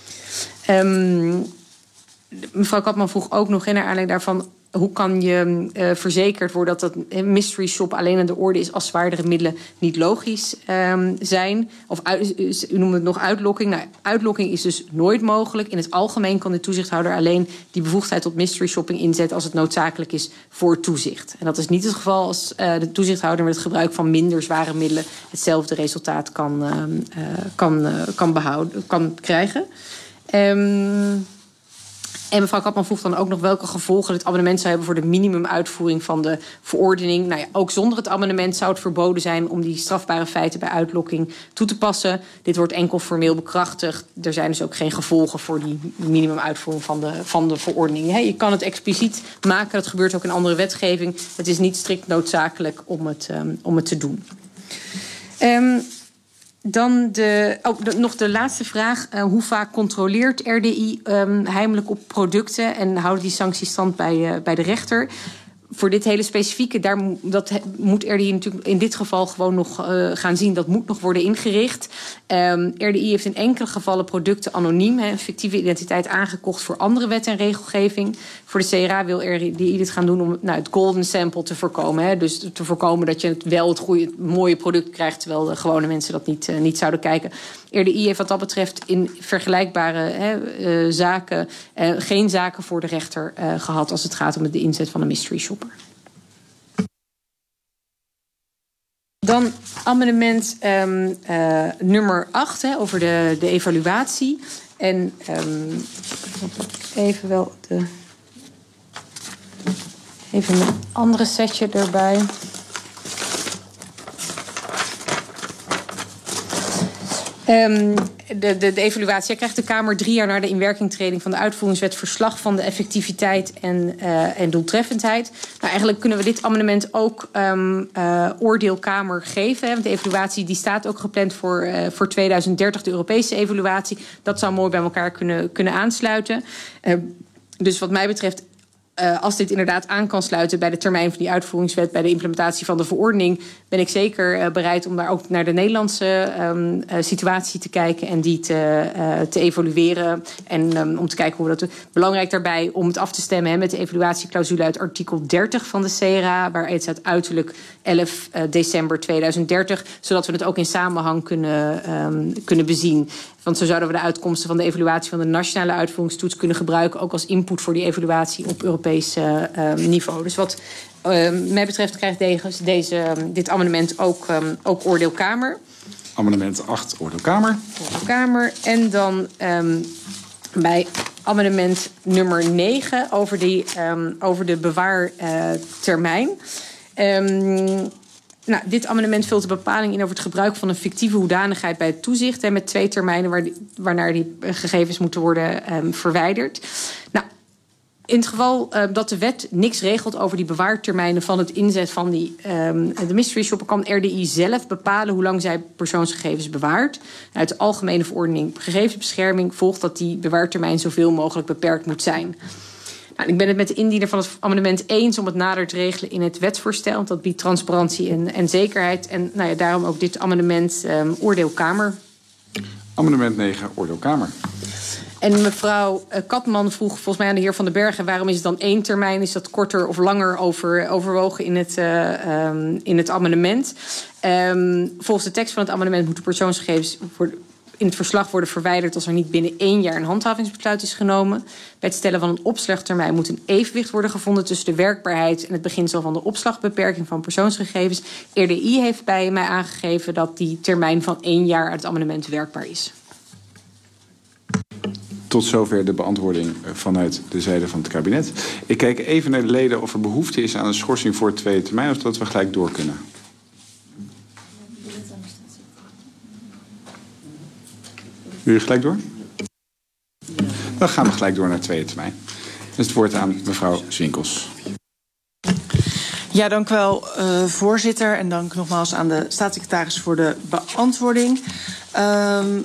Um, mevrouw Katman vroeg ook nog in naar aanleiding daarvan, hoe kan je uh, verzekerd worden dat dat mystery shop alleen aan de orde is als zwaardere middelen niet logisch um, zijn? Of uit, u noemt het nog uitlokking. Nou, uitlokking is dus nooit mogelijk. In het algemeen kan de toezichthouder alleen die bevoegdheid tot mystery shopping inzetten als het noodzakelijk is voor toezicht. En dat is niet het geval als uh, de toezichthouder met het gebruik van minder zware middelen hetzelfde resultaat kan, uh, uh, kan, uh, kan, behouden, kan krijgen. Um, En mevrouw Katman vroeg dan ook nog welke gevolgen het amendement zou hebben voor de minimumuitvoering van de verordening. Nou ja, ook zonder het amendement zou het verboden zijn om die strafbare feiten bij uitlokking toe te passen. Dit wordt enkel formeel bekrachtigd. Er zijn dus ook geen gevolgen voor die minimumuitvoering van de, van de verordening. He, je kan het expliciet maken, dat gebeurt ook in andere wetgeving. Het is niet strikt noodzakelijk om het, um, om het te doen. Um, Dan de, oh, de, nog de laatste vraag. Uh, hoe vaak controleert R D I um, heimelijk op producten en houden die sancties stand bij, uh, bij de rechter? Voor dit hele specifieke, daar, dat moet R D I natuurlijk in dit geval gewoon nog uh, gaan zien. Dat moet nog worden ingericht. Um, R D I heeft in enkele gevallen producten anoniem, he, een fictieve identiteit aangekocht voor andere wet en regelgeving. Voor de C R A wil R D I dit gaan doen om nou, het golden sample te voorkomen. He, dus te voorkomen dat je het wel het goede, het mooie product krijgt, terwijl de gewone mensen dat niet, uh, niet zouden kijken. R D I heeft wat dat betreft in vergelijkbare he, uh, zaken uh, geen zaken voor de rechter uh, gehad als het gaat om de inzet van een mystery shopper. Dan amendement um, uh, nummer acht hè, over de, de evaluatie. En um, even wel de, even een andere setje erbij. Um, de, de, de evaluatie. Krijgt de Kamer drie jaar na de inwerkingtreding van de uitvoeringswet verslag van de effectiviteit en, uh, en doeltreffendheid. Nou, eigenlijk kunnen we dit amendement ook um, uh, oordeelkamer geven. Hè, want de evaluatie die staat ook gepland voor, uh, voor tweeduizend dertig, de Europese evaluatie. Dat zou mooi bij elkaar kunnen, kunnen aansluiten. Uh, dus wat mij betreft, Uh, als dit inderdaad aan kan sluiten bij de termijn van die uitvoeringswet, bij de implementatie van de verordening, ben ik zeker uh, bereid om daar ook naar de Nederlandse um, uh, situatie te kijken en die te, uh, te evalueren. En um, om te kijken hoe we dat doen. Belangrijk daarbij om het af te stemmen hè, met de evaluatieclausule uit artikel dertig van de C R A, waar het staat uiterlijk elf december tweeduizend dertig, zodat we het ook in samenhang kunnen, um, kunnen bezien. Want zo zouden we de uitkomsten van de evaluatie van de nationale uitvoeringstoets kunnen gebruiken, ook als input voor die evaluatie op Europees uh, uh, niveau. Dus wat uh, mij betreft krijgt deze, deze, dit amendement ook, um, ook oordeelkamer. Amendement acht, oordeelkamer. Oordeelkamer. En dan um, bij amendement nummer negen over, die, um, over de bewaartermijn. Uh, um, Nou, dit amendement vult de bepaling in over het gebruik van een fictieve hoedanigheid bij het toezicht. En met twee termijnen waar die, waarnaar die gegevens moeten worden um, verwijderd. Nou, in het geval uh, dat de wet niks regelt over die bewaartermijnen van het inzet van die, um, de mystery shopper, kan R D I zelf bepalen hoe lang zij persoonsgegevens bewaart. Uit de Algemene Verordening Gegevensbescherming volgt dat die bewaartermijn zoveel mogelijk beperkt moet zijn. Nou, ik ben het met de indiener van het amendement eens om het nader te regelen in het wetsvoorstel. Want dat biedt transparantie en, en zekerheid. En nou ja, daarom ook dit amendement um, oordeelkamer. Amendement negen, oordeelkamer. En mevrouw Katman vroeg volgens mij aan de heer Van den Bergen... waarom is het dan één termijn? Is dat korter of langer over, overwogen in het, uh, um, in het amendement? Um, volgens de tekst van het amendement moeten persoonsgegevens... worden in het verslag worden verwijderd als er niet binnen één jaar een handhavingsbesluit is genomen. Bij het stellen van een opslagtermijn moet een evenwicht worden gevonden tussen de werkbaarheid en het beginsel van de opslagbeperking van persoonsgegevens. R D I heeft bij mij aangegeven dat die termijn van één jaar uit het amendement werkbaar is. Tot zover de beantwoording vanuit de zijde van het kabinet. Ik kijk even naar de leden of er behoefte is aan een schorsing voor tweede termijn of dat we gelijk door kunnen. Wil je gelijk door? Dan gaan we gelijk door naar tweede termijn. Dus het woord aan mevrouw Swinkels. Ja, dank u wel, uh, voorzitter. En dank nogmaals aan de staatssecretaris voor de beantwoording. Um,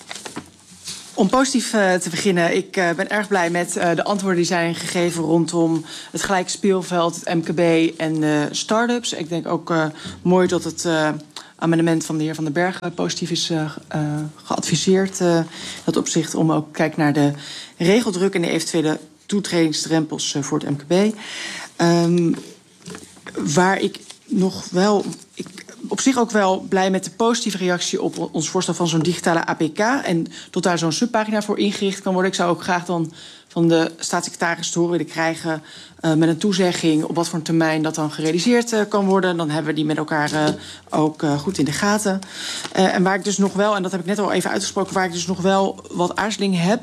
Om positief uh, te beginnen, ik uh, ben erg blij met uh, de antwoorden die zijn gegeven rondom het gelijke speelveld, het M K B en de start-ups. Ik denk ook uh, mooi dat het uh, amendement van de heer Van den Bergen positief is uh, uh, geadviseerd. Uh, dat opzicht om ook te kijken naar de regeldruk en de eventuele toetredingsdrempels uh, voor het M K B. Um, waar ik nog wel... Ik, op zich ook wel blij met de positieve reactie op ons voorstel van zo'n digitale A P K. En tot daar zo'n subpagina voor ingericht kan worden. Ik zou ook graag dan van de staatssecretaris te horen willen krijgen uh, met een toezegging op wat voor een termijn dat dan gerealiseerd uh, kan worden. Dan hebben we die met elkaar uh, ook uh, goed in de gaten. Uh, en waar ik dus nog wel, en dat heb ik net al even uitgesproken, waar ik dus nog wel wat aarzeling heb.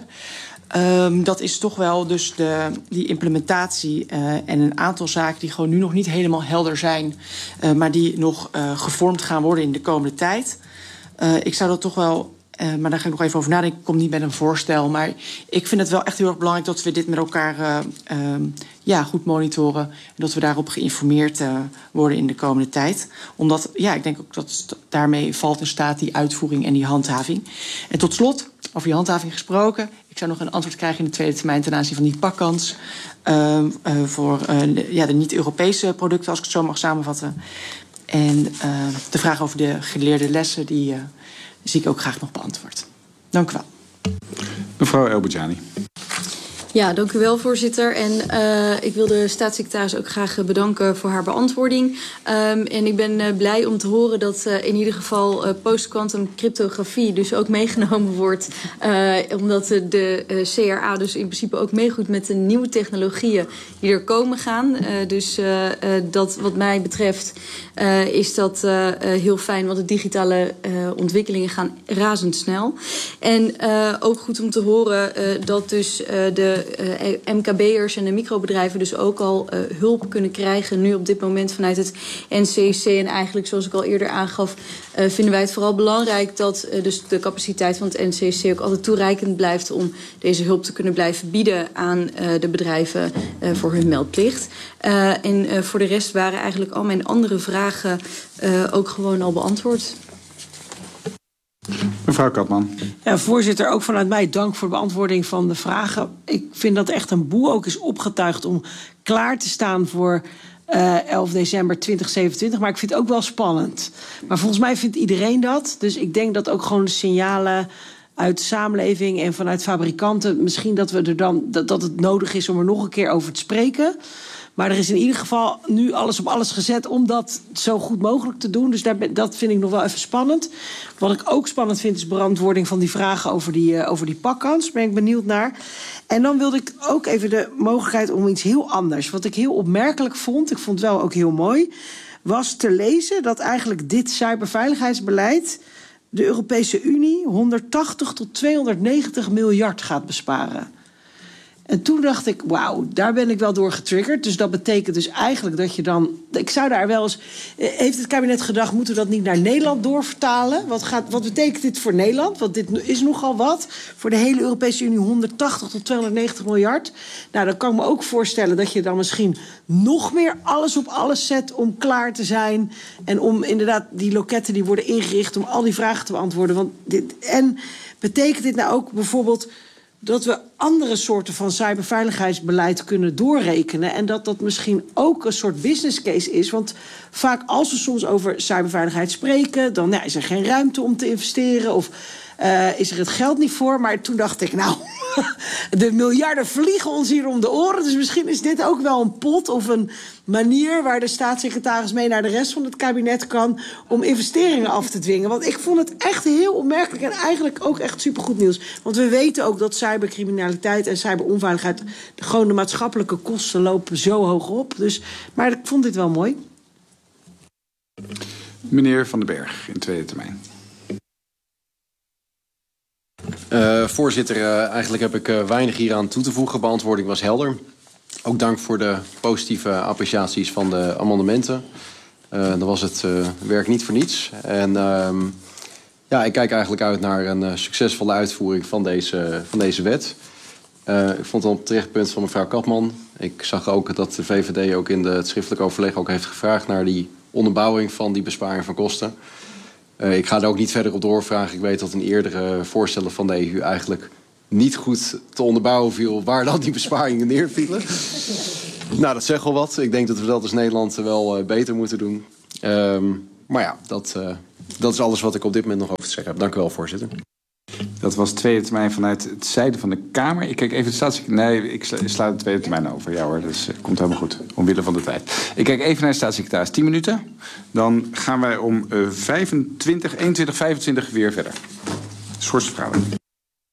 Um, dat is toch wel dus de, die implementatie uh, en een aantal zaken die gewoon nu nog niet helemaal helder zijn, uh, maar die nog uh, gevormd gaan worden in de komende tijd. Uh, ik zou dat toch wel, uh, maar daar ga ik nog even over nadenken, ik kom niet met een voorstel, maar ik vind het wel echt heel erg belangrijk dat we dit met elkaar uh, um, ja, goed monitoren en dat we daarop geïnformeerd uh, worden in de komende tijd. Omdat, ja, ik denk ook dat daarmee valt in staat die uitvoering en die handhaving. En tot slot, over die handhaving gesproken, ik zou nog een antwoord krijgen in de tweede termijn ten aanzien van die pakkans uh, uh, voor uh, de, ja, de niet-Europese producten, als ik het zo mag samenvatten. En uh, de vraag over de geleerde lessen, die uh, zie ik ook graag nog beantwoord. Dank u wel. Mevrouw Elbejani. Ja, dank u wel, voorzitter. En uh, ik wil de staatssecretaris ook graag bedanken voor haar beantwoording. Um, en ik ben uh, blij om te horen dat uh, in ieder geval uh, post-quantum cryptografie dus ook meegenomen wordt. Uh, omdat uh, de uh, C R A dus in principe ook meegoedt met de nieuwe technologieën die er komen gaan. Uh, dus uh, uh, dat wat mij betreft uh, is dat uh, uh, heel fijn, want de digitale uh, ontwikkelingen gaan razendsnel. En uh, ook goed om te horen uh, dat dus uh, de Uh, M K B'ers en de microbedrijven dus ook al uh, hulp kunnen krijgen nu op dit moment vanuit het N C C. En eigenlijk, zoals ik al eerder aangaf, uh, vinden wij het vooral belangrijk dat uh, dus de capaciteit van het N C C ook altijd toereikend blijft om deze hulp te kunnen blijven bieden aan uh, de bedrijven uh, voor hun meldplicht. Uh, en uh, voor de rest waren eigenlijk al mijn andere vragen uh, ook gewoon al beantwoord. Mevrouw Katman. Ja, voorzitter, ook vanuit mij dank voor de beantwoording van de vragen. Ik vind dat echt een boel ook is opgetuigd om klaar te staan voor uh, elf december twintig zevenentwintig. Maar ik vind het ook wel spannend. Maar volgens mij vindt iedereen dat. Dus ik denk dat ook gewoon de signalen uit de samenleving en vanuit fabrikanten, misschien dat we er dan dat, dat het nodig is om er nog een keer over te spreken. Maar er is in ieder geval nu alles op alles gezet om dat zo goed mogelijk te doen. Dus daar, dat vind ik nog wel even spannend. Wat ik ook spannend vind is beantwoording van die vragen over die, uh, over die pakkans. Daar ben ik benieuwd naar. En dan wilde ik ook even de mogelijkheid om iets heel anders. Wat ik heel opmerkelijk vond, ik vond het wel ook heel mooi, was te lezen dat eigenlijk dit cyberveiligheidsbeleid de Europese Unie honderdtachtig tot tweehonderdnegentig miljard gaat besparen. En toen dacht ik, wauw, daar ben ik wel door getriggerd. Dus dat betekent dus eigenlijk dat je dan... Ik zou daar wel eens... Heeft het kabinet gedacht, moeten we dat niet naar Nederland doorvertalen? Wat, gaat, wat betekent dit voor Nederland? Want dit is nogal wat. Voor de hele Europese Unie honderdtachtig tot tweehonderdnegentig miljard. Nou, dan kan ik me ook voorstellen dat je dan misschien nog meer alles op alles zet om klaar te zijn. En om inderdaad die loketten die worden ingericht om al die vragen te beantwoorden. Want dit, en betekent dit nou ook bijvoorbeeld dat we andere soorten van cyberveiligheidsbeleid kunnen doorrekenen en dat dat misschien ook een soort business case is? Want vaak als we soms over cyberveiligheid spreken, dan ja, is er geen ruimte om te investeren of Uh, is er het geld niet voor. Maar toen dacht ik, nou, de miljarden vliegen ons hier om de oren. Dus misschien is dit ook wel een pot of een manier waar de staatssecretaris mee naar de rest van het kabinet kan om investeringen af te dwingen. Want ik vond het echt heel opmerkelijk en eigenlijk ook echt supergoed nieuws. Want we weten ook dat cybercriminaliteit en cyberonveiligheid, gewoon de maatschappelijke kosten lopen zo hoog op. Dus, maar ik vond dit wel mooi. Meneer Van den Berg, in tweede termijn. Uh, voorzitter, uh, eigenlijk heb ik uh, weinig hier aan toe te voegen. Beantwoording was helder. Ook dank voor de positieve appreciaties van de amendementen. Uh, dan was het uh, werk niet voor niets. En uh, ja, ik kijk eigenlijk uit naar een uh, succesvolle uitvoering van deze, van deze wet. Uh, ik vond het een terecht punt van mevrouw Kapman. Ik zag ook dat de V V D ook in de, het schriftelijk overleg ook heeft gevraagd naar die onderbouwing van die besparing van kosten. Uh, ik ga er ook niet verder op doorvragen. Ik weet dat in eerdere voorstellen van de E U eigenlijk niet goed te onderbouwen viel waar dan die besparingen neervielen. Nou, dat zegt wel wat. Ik denk dat we dat als Nederland wel uh, beter moeten doen. Um, maar ja, dat, uh, dat is alles wat ik op dit moment nog over te zeggen heb. Dank u wel, voorzitter. Dat was tweede termijn vanuit het zijde van de Kamer. Ik kijk even de staatssecretaris. Nee, ik sla, sla de tweede termijn over. Ja hoor, dat dus, uh, komt helemaal goed. Omwille van de tijd. Ik kijk even naar de staatssecretaris. tien minuten. Dan gaan wij om uh, vijfentwintig, eenentwintig, vijfentwintig weer verder. Schorsenvergadering.